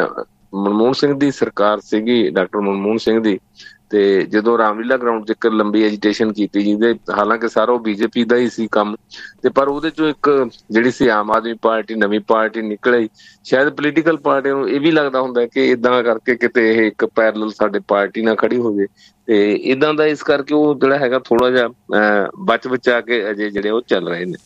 ਮਨਮੋਹਨ ਸਿੰਘ ਦੀ ਸਰਕਾਰ ਸੀਗੀ, ਡਾਕਟਰ ਮਨਮੋਹਨ ਸਿੰਘ ਦੀ, ਤੇ ਜਦੋਂ ਰਾਮਲੀਲਾ ਗਰਾਊਂਡ 'ਚ ਇੱਕ ਲੰਬੀ ਐਜੀਟੇਸ਼ਨ ਕੀਤੀ, ਜਿਹਦੇ ਹਾਲਾਂਕਿ ਸਾਰਾ ਉਹ ਬੀਜੇਪੀ ਦਾ ਹੀ ਸੀ ਕੰਮ, ਤੇ ਪਰ ਉਹਦੇ ਚੋਂ ਇੱਕ ਜਿਹੜੀ ਸੀ ਆਮ ਆਦਮੀ ਪਾਰਟੀ, ਨਵੀਂ ਪਾਰਟੀ ਨਿਕਲੀ। ਸ਼ਾਇਦ ਪੋਲੀਟੀਕਲ ਪਾਰਟੀਆਂ ਨੂੰ ਇਹ ਵੀ ਲੱਗਦਾ ਹੁੰਦਾ ਕਿ ਇਦਾਂ ਕਰਕੇ ਕਿਤੇ ਇਹ ਇੱਕ ਪੈਰਲਲ ਸਾਡੇ ਪਾਰਟੀ ਨਾਲ ਖੜੀ ਹੋ ਜਾਵੇ, ਤੇ ਇਦਾਂ ਦਾ ਇਸ ਕਰਕੇ ਉਹ ਜਿਹੜਾ ਹੈਗਾ ਥੋੜਾ ਜਿਹਾ ਬਚ ਬਚਾ ਕੇ ਅਜੇ ਜਿਹੜੇ ਉਹ ਚੱਲ ਰਹੇ ਨੇ।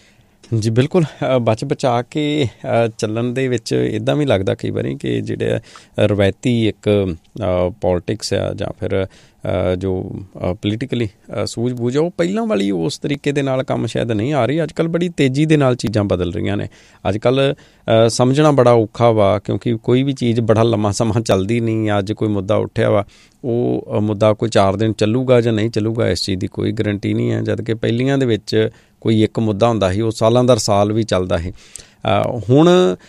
ਜੀ ਬਿਲਕੁਲ, ਬਚ ਬਚਾ ਕੇ ਚੱਲਣ ਦੇ ਵਿੱਚ ਇੱਦਾਂ ਵੀ ਲੱਗਦਾ ਕਈ ਵਾਰੀ ਕਿ ਜਿਹੜੇ ਰਵਾਇਤੀ ਇੱਕ ਪੋਲੀਟਿਕਸ ਆ ਜਾਂ ਫਿਰ ਜੋ ਪੋਲੀਟੀਕਲੀ ਸੂਝ ਬੂਝ ਆ, ਉਹ ਪਹਿਲਾਂ ਵਾਲੀ ਉਸ ਤਰੀਕੇ ਦੇ ਨਾਲ ਕੰਮ ਸ਼ਾਇਦ ਨਹੀਂ ਆ ਰਹੀ। ਅੱਜ ਕੱਲ੍ਹ ਬੜੀ ਤੇਜ਼ੀ ਦੇ ਨਾਲ ਚੀਜ਼ਾਂ ਬਦਲ ਰਹੀਆਂ ਨੇ। ਅੱਜ ਕੱਲ੍ਹ ਸਮਝਣਾ ਬੜਾ ਔਖਾ ਵਾ, ਕਿਉਂਕਿ ਕੋਈ ਵੀ ਚੀਜ਼ ਬੜਾ ਲੰਮਾ ਸਮਾਂ ਚੱਲਦੀ ਨਹੀਂ। ਅੱਜ ਕੋਈ ਮੁੱਦਾ ਉੱਠਿਆ ਵਾ, ਉਹ ਮੁੱਦਾ ਕੋਈ 4 ਦਿਨ ਚੱਲੂਗਾ ਜਾਂ ਨਹੀਂ ਚੱਲੂਗਾ, ਇਸ ਚੀਜ਼ ਦੀ ਕੋਈ ਗਰੰਟੀ ਨਹੀਂ ਹੈ। ਜਦ ਕਿ ਪਹਿਲੀਆਂ ਦੇ ਵਿੱਚ ਕੋਈ ਇੱਕ ਮੁੱਦਾ ਹੁੰਦਾ ਸੀ, ਉਹ ਸਾਲਾਂ ਦਰ ਸਾਲ ਵੀ ਚੱਲਦਾ ਸੀ। ਹੁਣ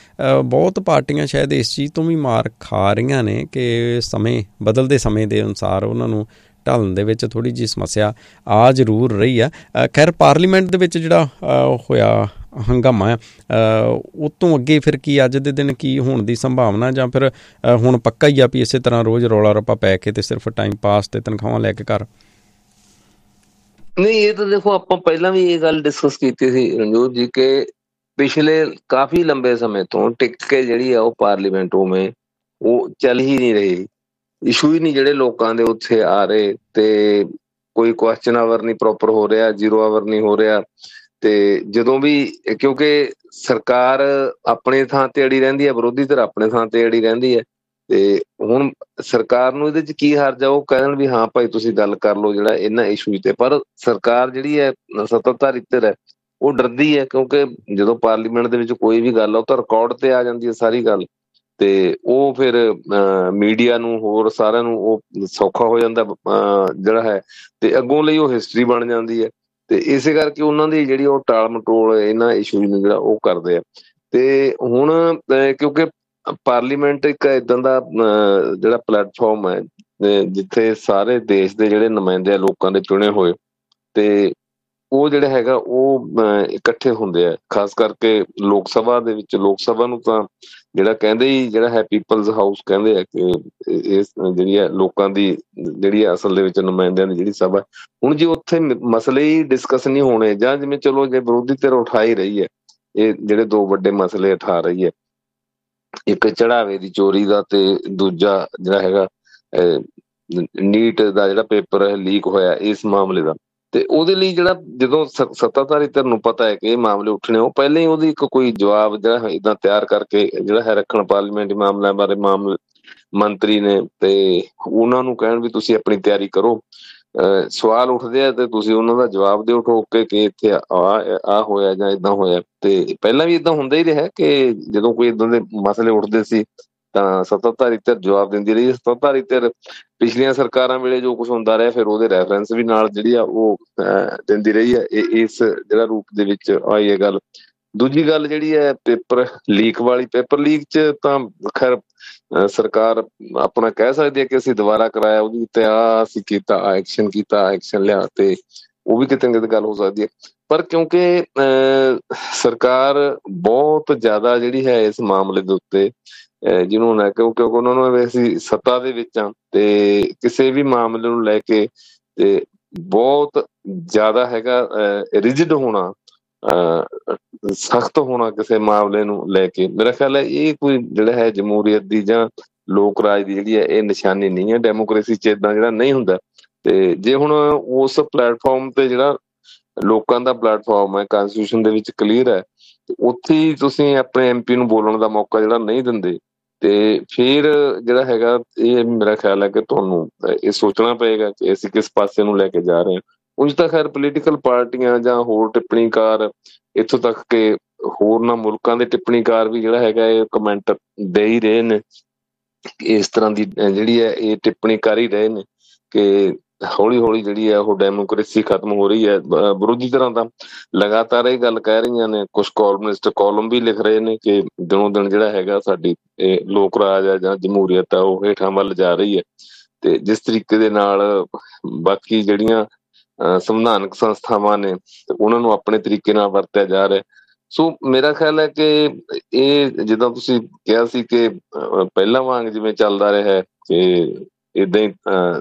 ਬਹੁਤ ਪਾਰਟੀਆਂ ਸ਼ਾਇਦ ਇਸ ਚੀਜ਼ ਤੋਂ ਵੀ ਮਾਰ ਖਾ ਰਹੀਆਂ ਨੇ ਕਿ ਬਦਲਦੇ ਸਮੇਂ ਦੇ ਅਨੁਸਾਰ ਉਹਨਾਂ ਨੂੰ ਢਾਲਣ ਦੇ ਵਿੱਚ ਥੋੜ੍ਹੀ ਜਿਹੀ ਸਮੱਸਿਆ ਆ ਜ਼ਰੂਰ ਰਹੀ ਆ। ਖੈਰ, ਪਾਰਲੀਮੈਂਟ ਦੇ ਵਿੱਚ ਜਿਹੜਾ ਹੋਇਆ ਹੰਗਾਮਾ, ਉਹ ਤੋਂ ਅੱਗੇ ਫਿਰ ਕੀ ਅੱਜ ਦੇ ਦਿਨ ਕੀ ਹੋਣ ਦੀ ਸੰਭਾਵਨਾ, ਜਾਂ ਫਿਰ ਹੁਣ ਪੱਕਾ ਹੀ ਆ ਵੀ ਇਸੇ ਤਰ੍ਹਾਂ ਰੋਜ਼ ਰੌਲਾ ਰੱਪਾ ਪੈ ਕੇ ਤੇ ਸਿਰਫ ਟਾਈਮ ਪਾਸ ਤੇ ਤਨਖਾਹਾਂ ਲੈ ਕੇ ਘਰ? ਨਹੀਂ, ਇਹ ਤਾਂ ਦੇਖੋ, ਆਪਾਂ ਪਹਿਲਾਂ ਵੀ ਇਹ ਗੱਲ ਡਿਸਕਸ ਕੀਤੀ ਸੀ ਰਣਜੋਤ ਜੀ, ਕਿ ਪਿਛਲੇ ਕਾਫੀ ਲੰਬੇ ਸਮੇਂ ਤੋਂ ਟਿਕ ਕੇ ਜਿਹੜੀ ਆ ਉਹ ਪਾਰਲੀਮੈਂਟ ਉਵੇਂ ਉਹ ਚੱਲ ਹੀ ਨਹੀਂ ਰਹੀ। ਇਸ਼ੂ ਹੀ ਨਹੀਂ ਜਿਹੜੇ ਲੋਕਾਂ ਦੇ ਉੱਥੇ ਆ ਰਹੇ, ਤੇ ਕੋਈ ਕੁਐਸਚਨ ਆਵਰ ਨਹੀਂ ਪ੍ਰੋਪਰ ਹੋ ਰਿਹਾ, 0 ਆਵਰ ਨਹੀਂ ਹੋ ਰਿਹਾ। ਤੇ ਜਦੋਂ ਵੀ, ਕਿਉਂਕਿ ਸਰਕਾਰ ਆਪਣੇ ਥਾਂ ਤੇ ਅੜੀ ਰਹਿੰਦੀ ਹੈ, ਵਿਰੋਧੀ ਧਿਰ ਆਪਣੇ ਥਾਂ ਤੇ ਅੜੀ ਰਹਿੰਦੀ ਹੈ, ਤੇ ਹੁਣ ਸਰਕਾਰ ਨੂੰ ਇਹਦੇ 'ਚ ਕੀ ਹਰਜ ਆ? ਉਹ ਕਹਿਣ ਵੀ ਹਾਂ ਭਾਈ ਤੁਸੀਂ ਗੱਲ ਕਰ ਲਓ ਜਿਹੜਾ ਇਹਨਾਂ ਇਸ਼ੂ ਤੇ। ਪਰ ਸਰਕਾਰ ਜਿਹੜੀ ਹੈ, ਸੱਤਾਧਾਰੀ ਧਿਰ ਹੈ, ਉਹ ਡਰਦੀ ਹੈ, ਕਿਉਂਕਿ ਜਦੋਂ ਪਾਰਲੀਮੈਂਟ ਦੇ ਵਿੱਚ ਕੋਈ ਵੀ ਗੱਲ ਆ, ਉਹ ਤਾਂ ਰਿਕਾਰਡ ਤੇ ਆ ਜਾਂਦੀ ਹੈ ਸਾਰੀ ਗੱਲ, ਤੇ ਉਹ ਫਿਰ ਮੀਡੀਆ ਨੂੰ ਹੋਰ ਸਾਰਿਆਂ ਨੂੰ ਉਹ ਸੌਖਾ ਹੋ ਜਾਂਦਾ ਜਿਹੜਾ ਹੈ, ਤੇ ਅੱਗੋਂ ਲਈ ਉਹ ਹਿਸਟਰੀ ਬਣ ਜਾਂਦੀ ਹੈ। ਤੇ ਇਸੇ ਕਰਕੇ ਉਹਨਾਂ ਦੀ ਜਿਹੜੀ ਉਹ ਟਾਲ ਮਟੋਲ ਇਹਨਾਂ ਇਸ਼ੂ ਨੂੰ ਜਿਹੜਾ ਉਹ ਕਰਦੇ ਆ। ਤੇ ਹੁਣ ਕਿਉਂਕਿ ਪਾਰਲੀਮੈਂਟ ਇੱਕ ਏਦਾਂ ਦਾ ਜਿਹੜਾ ਪਲੇਟਫਾਰਮ ਹੈ ਜਿੱਥੇ ਸਾਰੇ ਦੇਸ਼ ਦੇ ਜਿਹੜੇ ਨੁਮਾਇੰਦੇ ਆ ਲੋਕਾਂ ਦੇ ਚੁਣੇ ਹੋਏ, ਤੇ ਉਹ ਜਿਹੜਾ ਹੈਗਾ ਉਹ ਇਕੱਠੇ ਹੁੰਦੇ ਆ। ਖਾਸ ਕਰਕੇ ਲੋਕ ਸਭਾ ਦੇ ਵਿੱਚ, ਲੋਕ ਸਭਾ ਨੂੰ ਤਾਂ ਜਿਹੜਾ ਕਹਿੰਦੇ ਹੀ ਜਿਹੜਾ ਹੈ ਪੀਪਲਜ਼ ਹਾਊਸ ਕਹਿੰਦੇ ਆ, ਕਿ ਇਸ ਜਿਹੜੀ ਹੈ ਲੋਕਾਂ ਦੀ ਜਿਹੜੀ ਹੈ ਅਸਲ ਦੇ ਵਿੱਚ ਨੁਮਾਇੰਦਿਆਂ ਦੀ ਜਿਹੜੀ ਸਭਾ। ਹੁਣ ਜੇ ਉੱਥੇ ਮਸਲੇ ਹੀ ਡਿਸਕਸ ਨਹੀਂ ਹੋਣੇ, ਜਾਂ ਜਿਵੇਂ ਚਲੋ ਜੇ ਵਿਰੋਧੀ ਧਿਰ ਉਠਾ ਹੀ ਰਹੀ ਹੈ, ਇਹ ਜਿਹੜੇ 2 ਵੱਡੇ ਮਸਲੇ ਉਠਾ ਰਹੀ ਹੈ, ਇੱਕ ਚੜਾਵੇ ਦੀ ਚੋਰੀ ਦਾ, ਤੇ ਦੂਜਾ ਜਿਹੜਾ ਹੈਗਾ ਨੀਟ ਦਾ ਜਿਹੜਾ ਪੇਪਰ ਲੀਕ ਹੋਇਆ ਇਸ ਮਾਮਲੇ ਦਾ। ਤੇ ਉਹਦੇ ਲਈ ਜਿਹੜਾ ਜਦੋਂ ਸੱਤਾਧਾਰੀ ਧਿਰ ਨੂੰ ਪਤਾ ਹੈ ਕਿ ਇਹ ਮਾਮਲੇ ਉੱਠਣੇ, ਉਹ ਪਹਿਲਾਂ ਹੀ ਉਹਦੀ ਇੱਕ ਕੋਈ ਜਵਾਬ ਜਿਹੜਾ ਏਦਾਂ ਤਿਆਰ ਕਰਕੇ ਜਿਹੜਾ ਹੈ ਰੱਖਣ ਪਾਰਲੀਮੈਂਟ ਮਾਮਲਿਆਂ ਬਾਰੇ ਮੰਤਰੀ ਨੇ, ਤੇ ਉਹਨਾਂ ਨੂੰ ਕਹਿਣ ਵੀ ਤੁਸੀਂ ਆਪਣੀ ਤਿਆਰੀ ਕਰੋ। ਸਵਾਲ ਉੱਠਦੇ ਆ ਤੇ ਤੁਸੀਂ ਉਹਨਾਂ ਦਾ ਜਵਾਬ ਦਿਓ ਠੋਕ ਕੇ ਕਿ ਇੱਥੇ ਆ ਹੋਇਆ ਜਾਂ ਏਦਾਂ ਹੋਇਆ। ਤੇ ਪਹਿਲਾਂ ਵੀ ਏਦਾਂ ਹੁੰਦਾ ਹੀ ਰਿਹਾ ਕਿ ਜਦੋਂ ਕੋਈ ਏਦਾਂ ਦੇ ਮਸਲੇ ਉੱਠਦੇ ਸੀ ਤਾਂ ਸੱਤਾਧਾਰੀ ਧਿਰ ਜਵਾਬ ਦਿੰਦੀ ਰਹੀ। ਸੱਤਾਧਾਰੀ ਧਿਰ ਪਿਛਲੀਆਂ ਸਰਕਾਰਾਂ ਵੇਲੇ ਜੋ ਕੁਝ ਹੁੰਦਾ ਰਿਹਾ ਫਿਰ ਉਹਦੇ ਰੈਫਰੈਂਸ ਵੀ ਨਾਲ ਜਿਹੜੀ ਆ ਉਹ ਦਿੰਦੀ ਰਹੀ ਹੈ। ਇਸ ਜਿਹੜਾ ਰੂਪ ਦੇ ਵਿੱਚ ਆਈ ਹੈ ਗੱਲ। ਦੂਜੀ ਗੱਲ ਜਿਹੜੀ ਹੈ ਪੇਪਰ ਲੀਕ ਵਾਲੀ, ਪੇਪਰ ਲੀਕ 'ਚ ਤਾਂ ਖੈਰ ਸਰਕਾਰ ਆਪਣਾ ਕਹਿ ਸਕਦੀ ਹੈ ਕਿ ਅਸੀਂ ਦੁਬਾਰਾ ਕਰਾਇਆ, ਉਹਦੇ ਉੱਤੇ ਅਸੀਂ ਕੀਤਾ, ਐਕਸ਼ਨ ਕੀਤਾ, ਐਕਸ਼ਨ ਲਿਆ, ਤੇ ਉਹ ਵੀ ਕਿਤੇ ਨਾ ਕਿਤੇ ਗੱਲ ਹੋ ਸਕਦੀ ਹੈ। ਪਰ ਕਿਉਂਕਿ ਸਰਕਾਰ ਬਹੁਤ ਜ਼ਿਆਦਾ ਜਿਹੜੀ ਹੈ ਇਸ ਮਾਮਲੇ ਦੇ ਉੱਤੇ ਜਿਹਨੂੰ ਲੈ ਕਿਉਂਕਿ ਉਹਨਾਂ ਨੂੰ ਅਸੀਂ ਸੱਤਾ ਦੇ ਵਿੱਚ ਆ ਤੇ ਕਿਸੇ ਵੀ ਮਾਮਲੇ ਨੂੰ ਲੈ ਕੇ ਤੇ ਬਹੁਤ ਜ਼ਿਆਦਾ ਹੈਗਾ ਰਿਜਿਡ ਹੋਣਾ, ਸਖਤ ਹੋਣਾ ਕਿਸੇ ਮਾਮਲੇ ਨੂੰ ਲੈ ਕੇ। ਮੇਰਾ ਖਿਆਲ ਹੈ ਇਹ ਕੋਈ ਜਿਹੜਾ ਹੈ ਜਮਹੂਰੀਅਤ ਦੀ ਜਾਂ ਲੋਕ ਰਾਜ ਦੀ ਜਿਹੜੀ ਹੈ ਇਹ ਨਿਸ਼ਾਨੀ ਨਹੀਂ ਹੈ। ਡੈਮੋਕ੍ਰੇਸੀ 'ਚ ਏਦਾਂ ਜਿਹੜਾ ਨਹੀਂ ਹੁੰਦਾ। ਤੇ ਜੇ ਹੁਣ ਉਸ ਪਲੇਟਫਾਰਮ ਤੇ ਜਿਹੜਾ ਲੋਕਾਂ ਦਾ ਪਲੇਟਫਾਰਮ ਹੈ, ਕਾਨਸਟੀਟਿਊਸ਼ਨ ਦੇ ਵਿੱਚ ਕਲੀਅਰ ਹੈ, ਉੱਥੇ ਹੀ ਤੁਸੀਂ ਆਪਣੇ MP ਨੂੰ ਬੋਲਣ ਦਾ ਮੌਕਾ ਜਿਹੜਾ ਨਹੀਂ ਦਿੰਦੇ ਤੇ ਫਿਰ ਜਿਹੜਾ ਹੈਗਾ ਇਹ ਮੇਰਾ ਖਿਆਲ ਹੈ ਕਿ ਤੁਹਾਨੂੰ ਇਹ ਸੋਚਣਾ ਪਏਗਾ ਕਿ ਅਸੀਂ ਕਿਸ ਪਾਸੇ ਨੂੰ ਲੈ ਕੇ ਜਾ ਰਹੇ ਹਾਂ। ਉਂਝ ਤਾਂ ਖੈਰ ਪੋਲੀਟੀਕਲ ਪਾਰਟੀਆਂ ਜਾਂ ਹੋਰ ਟਿੱਪਣੀਕਾਰ, ਇੱਥੋਂ ਤੱਕ ਕਿ ਹੋਰਨਾਂ ਮੁਲਕਾਂ ਦੇ ਟਿੱਪਣੀਕਾਰ ਵੀ ਜਿਹੜਾ ਹੈਗਾ ਇਹ ਕਮੈਂਟ ਦੇ ਹੀ ਰਹੇ ਨੇ, ਇਸ ਤਰ੍ਹਾਂ ਦੀ ਜਿਹੜੀ ਹੈ ਇਹ ਟਿੱਪਣੀ ਕਰ ਹੀ ਰਹੇ ਨੇ ਕਿ ਹੌਲੀ ਹੌਲੀ ਜਿਹੜੀ ਹੈ ਉਹ ਡੈਮੋਕ੍ਰੇਸੀ ਖਤਮ ਹੋ ਰਹੀ ਹੈ। ਵਿਰੋਧੀ ਧਿਰਾਂ ਤਾਂ ਲਗਾਤਾਰ ਇਹ ਗੱਲ ਕਹਿ ਰਹੀਆਂ ਨੇ, ਕੁਛ ਕਾਲਮਿਸਟ ਕਾਲਮ ਵੀ ਲਿਖ ਰਹੇ ਨੇ ਕਿ ਦਿਨੋਂ ਦਿਨ ਜਿਹੜਾ ਹੈਗਾ ਸਾਡੀ ਇਹ ਲੋਕ ਰਾਜ ਹੈ ਜਾਂ ਜਮਹੂਰੀਅਤ ਹੈ ਉਹ ਹੇਠਾਂ ਵੱਲ ਜਾ ਰਹੀ ਹੈ। ਤੇ ਜਿਸ ਤਰੀਕੇ ਦੇ ਨਾਲ ਬਾਕੀ ਜਿਹੜੀਆਂ ਸੰਵਿਧਾਨਕ ਸੰਸਥਾਵਾਂ ਨੇ ਉਹਨਾਂ ਨੂੰ ਆਪਣੇ ਤਰੀਕੇ ਨਾਲ ਵਰਤਿਆ ਜਾ ਰਿਹਾ। ਸੋ ਮੇਰਾ ਖਿਆਲ ਹੈ ਕਿ ਇਹ ਜਿੱਦਾਂ ਤੁਸੀਂ ਕਿਹਾ ਸੀ ਕਿ ਪਹਿਲਾਂ ਵਾਂਗ ਜਿਵੇਂ ਚੱਲਦਾ ਰਿਹਾ ਕਿ ਏਦਾਂ ਹੀ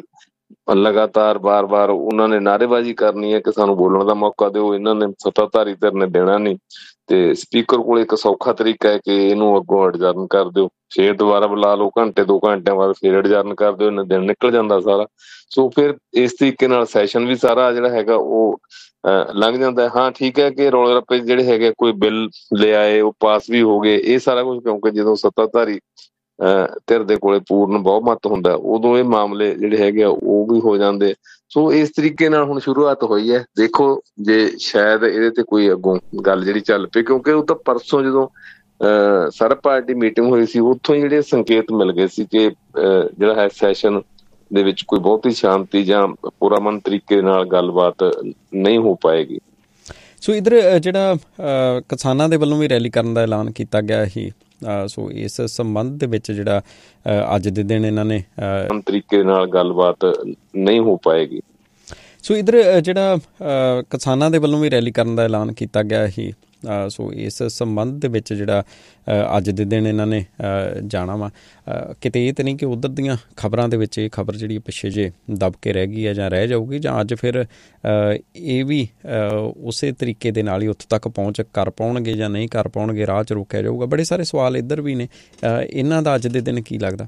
ਲਗਾਤਾਰ ਵਾਰ-ਵਾਰ ਉਹਨਾਂ ਨੇ ਨਾਅਰੇਬਾਜ਼ੀ ਕਰਨੀ ਹੈ ਕਿ ਸਾਨੂੰ ਬੋਲਣ ਦਾ ਮੌਕਾ ਦਿਓ, ਇਹਨਾਂ ਨੇ ਸੱਤਾਧਾਰੀ ਧਿਰ ਨੇ ਦੇਣਾ ਨਹੀਂ, ਤੇ ਸਪੀਕਰ ਕੋਲ ਇੱਕ ਸੌਖਾ ਤਰੀਕਾ ਹੈ ਕਿ ਇਹਨੂੰ ਅੱਗੋਂ ਅਡਜਰਨ ਕਰ ਦਿਓ, ਫੇਰ ਦੁਬਾਰਾ ਬੁਲਾ ਲਓ, ਘੰਟੇ 2 ਘੰਟਿਆਂ ਬਾਅਦ ਫੇਰ ਅਡਜਰਨ ਕਰ ਦਿਓ, ਇਹਨਾਂ ਦਿਨ ਨਿਕਲ ਜਾਂਦਾ ਸਾਰਾ। ਸੋ ਫਿਰ ਇਸ ਤਰੀਕੇ ਨਾਲ ਸੈਸ਼ਨ ਵੀ ਸਾਰਾ ਜਿਹੜਾ ਹੈਗਾ ਉਹ ਲੰਘ ਜਾਂਦਾ। ਹਾਂ ਠੀਕ ਹੈ ਕਿ ਰੌਲੇ ਰੱਪੇ ਜਿਹੜੇ ਹੈਗੇ ਕੋਈ ਬਿੱਲ ਲਿਆਏ ਉਹ ਪਾਸ ਵੀ ਹੋ ਗਏ, ਇਹ ਸਾਰਾ ਕੁਝ ਕਿਉਂਕਿ ਜਦੋਂ ਸੱਤਾਧਾਰੀ ਧਿਰ ਦੇ ਕੋਲੇ ਪੂਰਨ ਬਹੁਮਤ ਹੁੰਦਾ ਉਦੋਂ ਇਹ ਮਾਮਲੇ ਜਿਹੜੇ ਹੈਗੇ ਆ ਉਹ ਵੀ ਹੋ ਜਾਂਦੇ। ਸੋ ਇਸ ਤਰੀਕੇ ਨਾਲ ਹੁਣ ਸ਼ੁਰੂਆਤ ਹੋਈ ਹੈ। ਦੇਖੋ ਜੇ ਸ਼ਾਇਦ ਇਹਦੇ ਤੇ ਕੋਈ ਅੱਗੋਂ ਗੱਲ ਜਿਹੜੀ ਚੱਲ ਪਈ, ਕਿਉਂਕਿ ਉਹ ਤਾਂ ਪਰਸੋਂ ਜਦੋਂ ਸਰਬ ਪਾਰਟੀ ਮੀਟਿੰਗ ਹੋਈ ਸੀ ਉੱਥੋਂ ਹੀ ਜਿਹੜੇ ਸੰਕੇਤ ਮਿਲ ਗਏ ਸੀ ਕਿ ਜਿਹੜਾ ਹੈ ਸੈਸ਼ਨ ਦੇ ਵਿੱਚ ਕੋਈ ਬਹੁਤੀ ਸ਼ਾਂਤੀ ਜਾਂ ਪੁਰਅਮਨ ਤਰੀਕੇ ਨਾਲ ਗੱਲਬਾਤ ਨਹੀਂ ਹੋ ਪਾਏਗੀ। ਸੋ ਇੱਧਰ ਜਿਹੜਾ ਕਿਸਾਨਾਂ ਦੇ ਵੱਲੋਂ ਵੀ ਰੈਲੀ ਕਰਨ ਦਾ ਐਲਾਨ ਕੀਤਾ ਗਿਆ ਸੀ, ਸੋ ਇਸ ਸੰਬੰਧ ਦੇ ਵਿੱਚ ਜਿਹੜਾ ਅੱਜ ਦੇ ਦਿਨ ਇਹਨਾਂ ਨੇ ਤਰੀਕੇ ਨਾਲ ਗੱਲਬਾਤ ਨਹੀਂ ਹੋ ਪਾਏਗੀ। ਸੋ ਇੱਧਰ ਜਿਹੜਾ ਕਿਸਾਨਾਂ ਦੇ ਵੱਲੋਂ ਵੀ ਰੈਲੀ ਕਰਨ ਦਾ ਐਲਾਨ ਕੀਤਾ ਗਿਆ ਸੀ, ਸੋ ਇਸ ਸੰਬੰਧ ਦੇ ਵਿੱਚ ਜਿਹੜਾ ਅੱਜ ਦੇ ਦਿਨ ਇਹਨਾਂ ਨੇ ਜਾਣਾ ਵਾ। ਕਿਤੇ ਇਹ ਤਾਂ ਨਹੀਂ ਕਿ ਉੱਧਰ ਦੀਆਂ ਖਬਰਾਂ ਦੇ ਵਿੱਚ ਇਹ ਖਬਰ ਜਿਹੜੀ ਪਿੱਛੇ ਜੇ ਦਬ ਕੇ ਰਹਿ ਗਈ ਹੈ ਜਾਂ ਰਹਿ ਜਾਊਗੀ, ਜਾਂ ਅੱਜ ਫਿਰ ਇਹ ਵੀ ਉਸੇ ਤਰੀਕੇ ਦੇ ਨਾਲ ਹੀ ਉੱਥੋਂ ਤੱਕ ਪਹੁੰਚ ਕਰ ਪਾਉਣਗੇ ਜਾਂ ਨਹੀਂ ਕਰ ਪਾਉਣਗੇ, ਰਾਹ 'ਚ ਰੋਕਿਆ ਜਾਊਗਾ। ਬੜੇ ਸਾਰੇ ਸਵਾਲ ਇੱਧਰ ਵੀ ਨੇ, ਇਹਨਾਂ ਦਾ ਅੱਜ ਦੇ ਦਿਨ ਕੀ ਲੱਗਦਾ?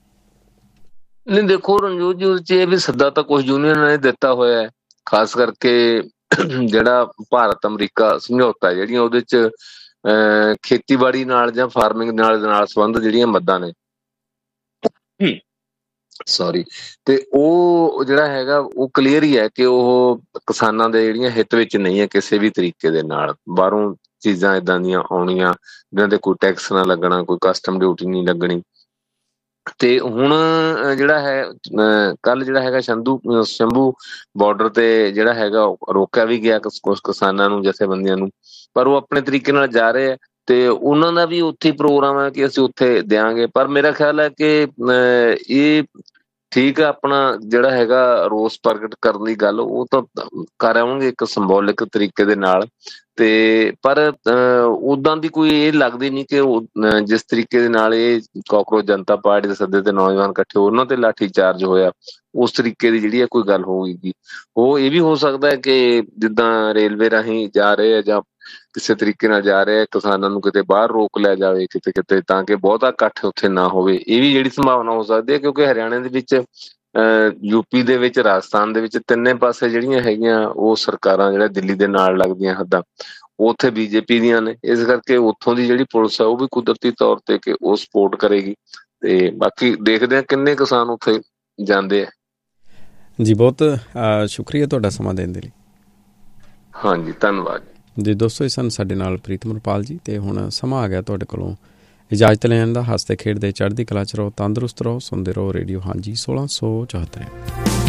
ਨਹੀਂ ਦੇਖੋ ਰਣਜੋਤ ਜੀ, ਉਹਦੇ 'ਚ ਇਹ ਵੀ ਸੱਦਾ ਤਾਂ ਕੁਛ ਯੂਨੀਅਨਾਂ ਨੇ ਦਿੱਤਾ ਹੋਇਆ ਹੈ, ਖਾਸ ਕਰਕੇ ਜਿਹੜਾ ਭਾਰਤ ਅਮਰੀਕਾ ਸਮਝੌਤਾ ਜਿਹੜੀਆਂ ਉਹਦੇ 'ਚ ਖੇਤੀਬਾੜੀ ਨਾਲ ਜਾਂ ਫਾਰਮਿੰਗ ਨਾਲ ਸੰਬੰਧ ਜਿਹੜੀਆਂ ਮੱਦਾਂ ਨੇ ਤੇ ਉਹ ਜਿਹੜਾ ਹੈਗਾ ਉਹ ਕਲੀਅਰ ਹੀ ਹੈ ਕਿ ਉਹ ਕਿਸਾਨਾਂ ਦੇ ਜਿਹੜੀਆਂ ਹਿੱਤ ਵਿੱਚ ਨਹੀਂ ਹੈ ਕਿਸੇ ਵੀ ਤਰੀਕੇ ਦੇ ਨਾਲ। ਬਾਹਰੋਂ ਚੀਜ਼ਾਂ ਏਦਾਂ ਦੀਆਂ ਆਉਣੀਆਂ ਜਿਹਨਾਂ ਤੇ ਕੋਈ ਟੈਕਸ ਨਾ ਲੱਗਣਾ, ਕੋਈ ਕਸਟਮ ਡਿਊਟੀ ਨਹੀਂ ਲੱਗਣੀ। ਤੇ ਹੁਣ ਜਿਹੜਾ ਹੈ ਕੱਲ ਜਿਹੜਾ ਹੈਗਾ ਸ਼ੰਭੂ ਬਾਰਡਰ ਤੇ ਜਿਹੜਾ ਹੈਗਾ ਰੋਕਿਆ ਵੀ ਗਿਆ ਕੁਛ ਕਿਸਾਨਾਂ ਨੂੰ, ਜਥੇਬੰਦੀਆਂ ਨੂੰ, ਪਰ ਉਹ ਆਪਣੇ ਤਰੀਕੇ ਨਾਲ ਜਾ ਰਹੇ ਆ ਤੇ ਉਹਨਾਂ ਦਾ ਵੀ ਉੱਥੇ ਪ੍ਰੋਗਰਾਮ ਹੈ ਕਿ ਅਸੀਂ ਉੱਥੇ ਦਿਆਂਗੇ। ਪਰ ਮੇਰਾ ਖਿਆਲ ਹੈ ਕਿ ਇਹ ਠੀਕ ਆ, ਆਪਣਾ ਜਿਹੜਾ ਹੈਗਾ ਰੋਸ ਪ੍ਰਗਟ ਕਰਨ ਦੀ ਗੱਲ ਉਹ ਤਾਂ ਕਰ ਆਉਣਗੇ ਇੱਕ ਸਿੰਬੋਲਿਕ ਤਰੀਕੇ ਦੇ ਨਾਲ, ਤੇ ਪਰ ਉਦਾਂ ਦੀ ਕੋਈ ਇਹ ਲੱਗਦੀ ਨਹੀਂ ਕਿ ਜਿਸ ਤਰੀਕੇ ਦੇ ਨਾਲ ਇਹ ਕਾਕਰੋਚ ਜਨਤਾ ਪਾਰਟੀ ਦੇ ਸੱਦੇ ਤੇ ਨੌਜਵਾਨ ਇਕੱਠੇ ਉਹਨਾਂ ਤੇ ਲਾਠੀ ਚਾਰਜ ਹੋਇਆ, ਉਸ ਤਰੀਕੇ ਦੀ ਜਿਹੜੀ ਹੈ ਕੋਈ ਗੱਲ ਹੋਵੇਗੀ। ਉਹ ਇਹ ਵੀ ਹੋ ਸਕਦਾ ਹੈ ਕਿ ਜਿੱਦਾਂ ਰੇਲਵੇ ਰਾਹੀਂ ਜਾ ਰਹੇ ਆ ਜਾਂ ਕਿਸੇ ਤਰੀਕੇ ਨਾਲ ਜਾ ਰਹੇ ਆ, ਕਿਸਾਨਾਂ ਨੂੰ ਕਿਤੇ ਬਾਹਰ ਰੋਕ ਲਿਆ ਜਾਵੇ ਕਿਤੇ ਤਾਂ ਕਿ ਬਹੁਤਾ ਇਕੱਠ ਉੱਥੇ ਨਾ ਹੋਵੇ। ਇਹ ਵੀ ਜਿਹੜੀ ਸੰਭਾਵਨਾ ਹੋ ਸਕਦੀ ਹੈ, ਕਿਉਂਕਿ ਹਰਿਆਣੇ ਦੇ ਵਿੱਚ, ਯੂਪੀ ਦੇ ਵਿੱਚ, ਰਾਜਸਥਾਨ ਦੇ ਵਿੱਚ ਤਿੰਨੇ ਪਾਸੇ ਜਿਹੜੀਆਂ ਹੈਗੀਆਂ ਉਹ ਸਰਕਾਰਾਂ ਜਿਹੜਾ ਦਿੱਲੀ ਦੇ ਨਾਲ ਲੱਗਦੀਆਂ ਹੱਦਾਂ ਉੱਥੇ BJP ਦੀਆਂ ਨੇ, ਇਸ ਕਰਕੇ ਉੱਥੋਂ ਦੀ ਜਿਹੜੀ ਪੁਲਿਸ ਹੈ ਉਹ ਵੀ ਕੁਦਰਤੀ ਤੌਰ ਤੇ ਕਿ ਉਹ ਸਪੋਰਟ ਕਰੇਗੀ। ਤੇ ਬਾਕੀ ਦੇਖਦੇ ਹਾਂ ਕਿੰਨੇ ਕਿਸਾਨ ਉੱਥੇ ਜਾਂਦੇ ਆ। ਜੀ ਬਹੁਤ ਸ਼ੁਕਰੀਆ ਤੁਹਾਡਾ ਸਮਾਂ ਦੇਣ ਦੇ ਲਈ। ਹਾਂਜੀ ਧੰਨਵਾਦ ਜੀ। ਦੋਸਤੋ, ਇਹ ਸਨ ਸਾਡੇ ਨਾਲ ਪ੍ਰੀਤਮ ਰੁਪਾਲ ਜੀ, ਤੇ ਹੁਣ ਸਮਾਂ ਆ ਗਿਆ ਤੁਹਾਡੇ ਕੋਲੋਂ ਇਜਾਜ਼ਤ ਲੈਣ ਦਾ। ਹੱਸਦੇ ਖੇਡਦੇ ਚੜ੍ਹਦੀ ਕਲਾ 'ਚ ਰਹੋ, ਤੰਦਰੁਸਤ ਰਹੋ, ਸੁਣਦੇ ਰਹੋ ਰੇਡੀਓ ਹਾਂਜੀ 1674।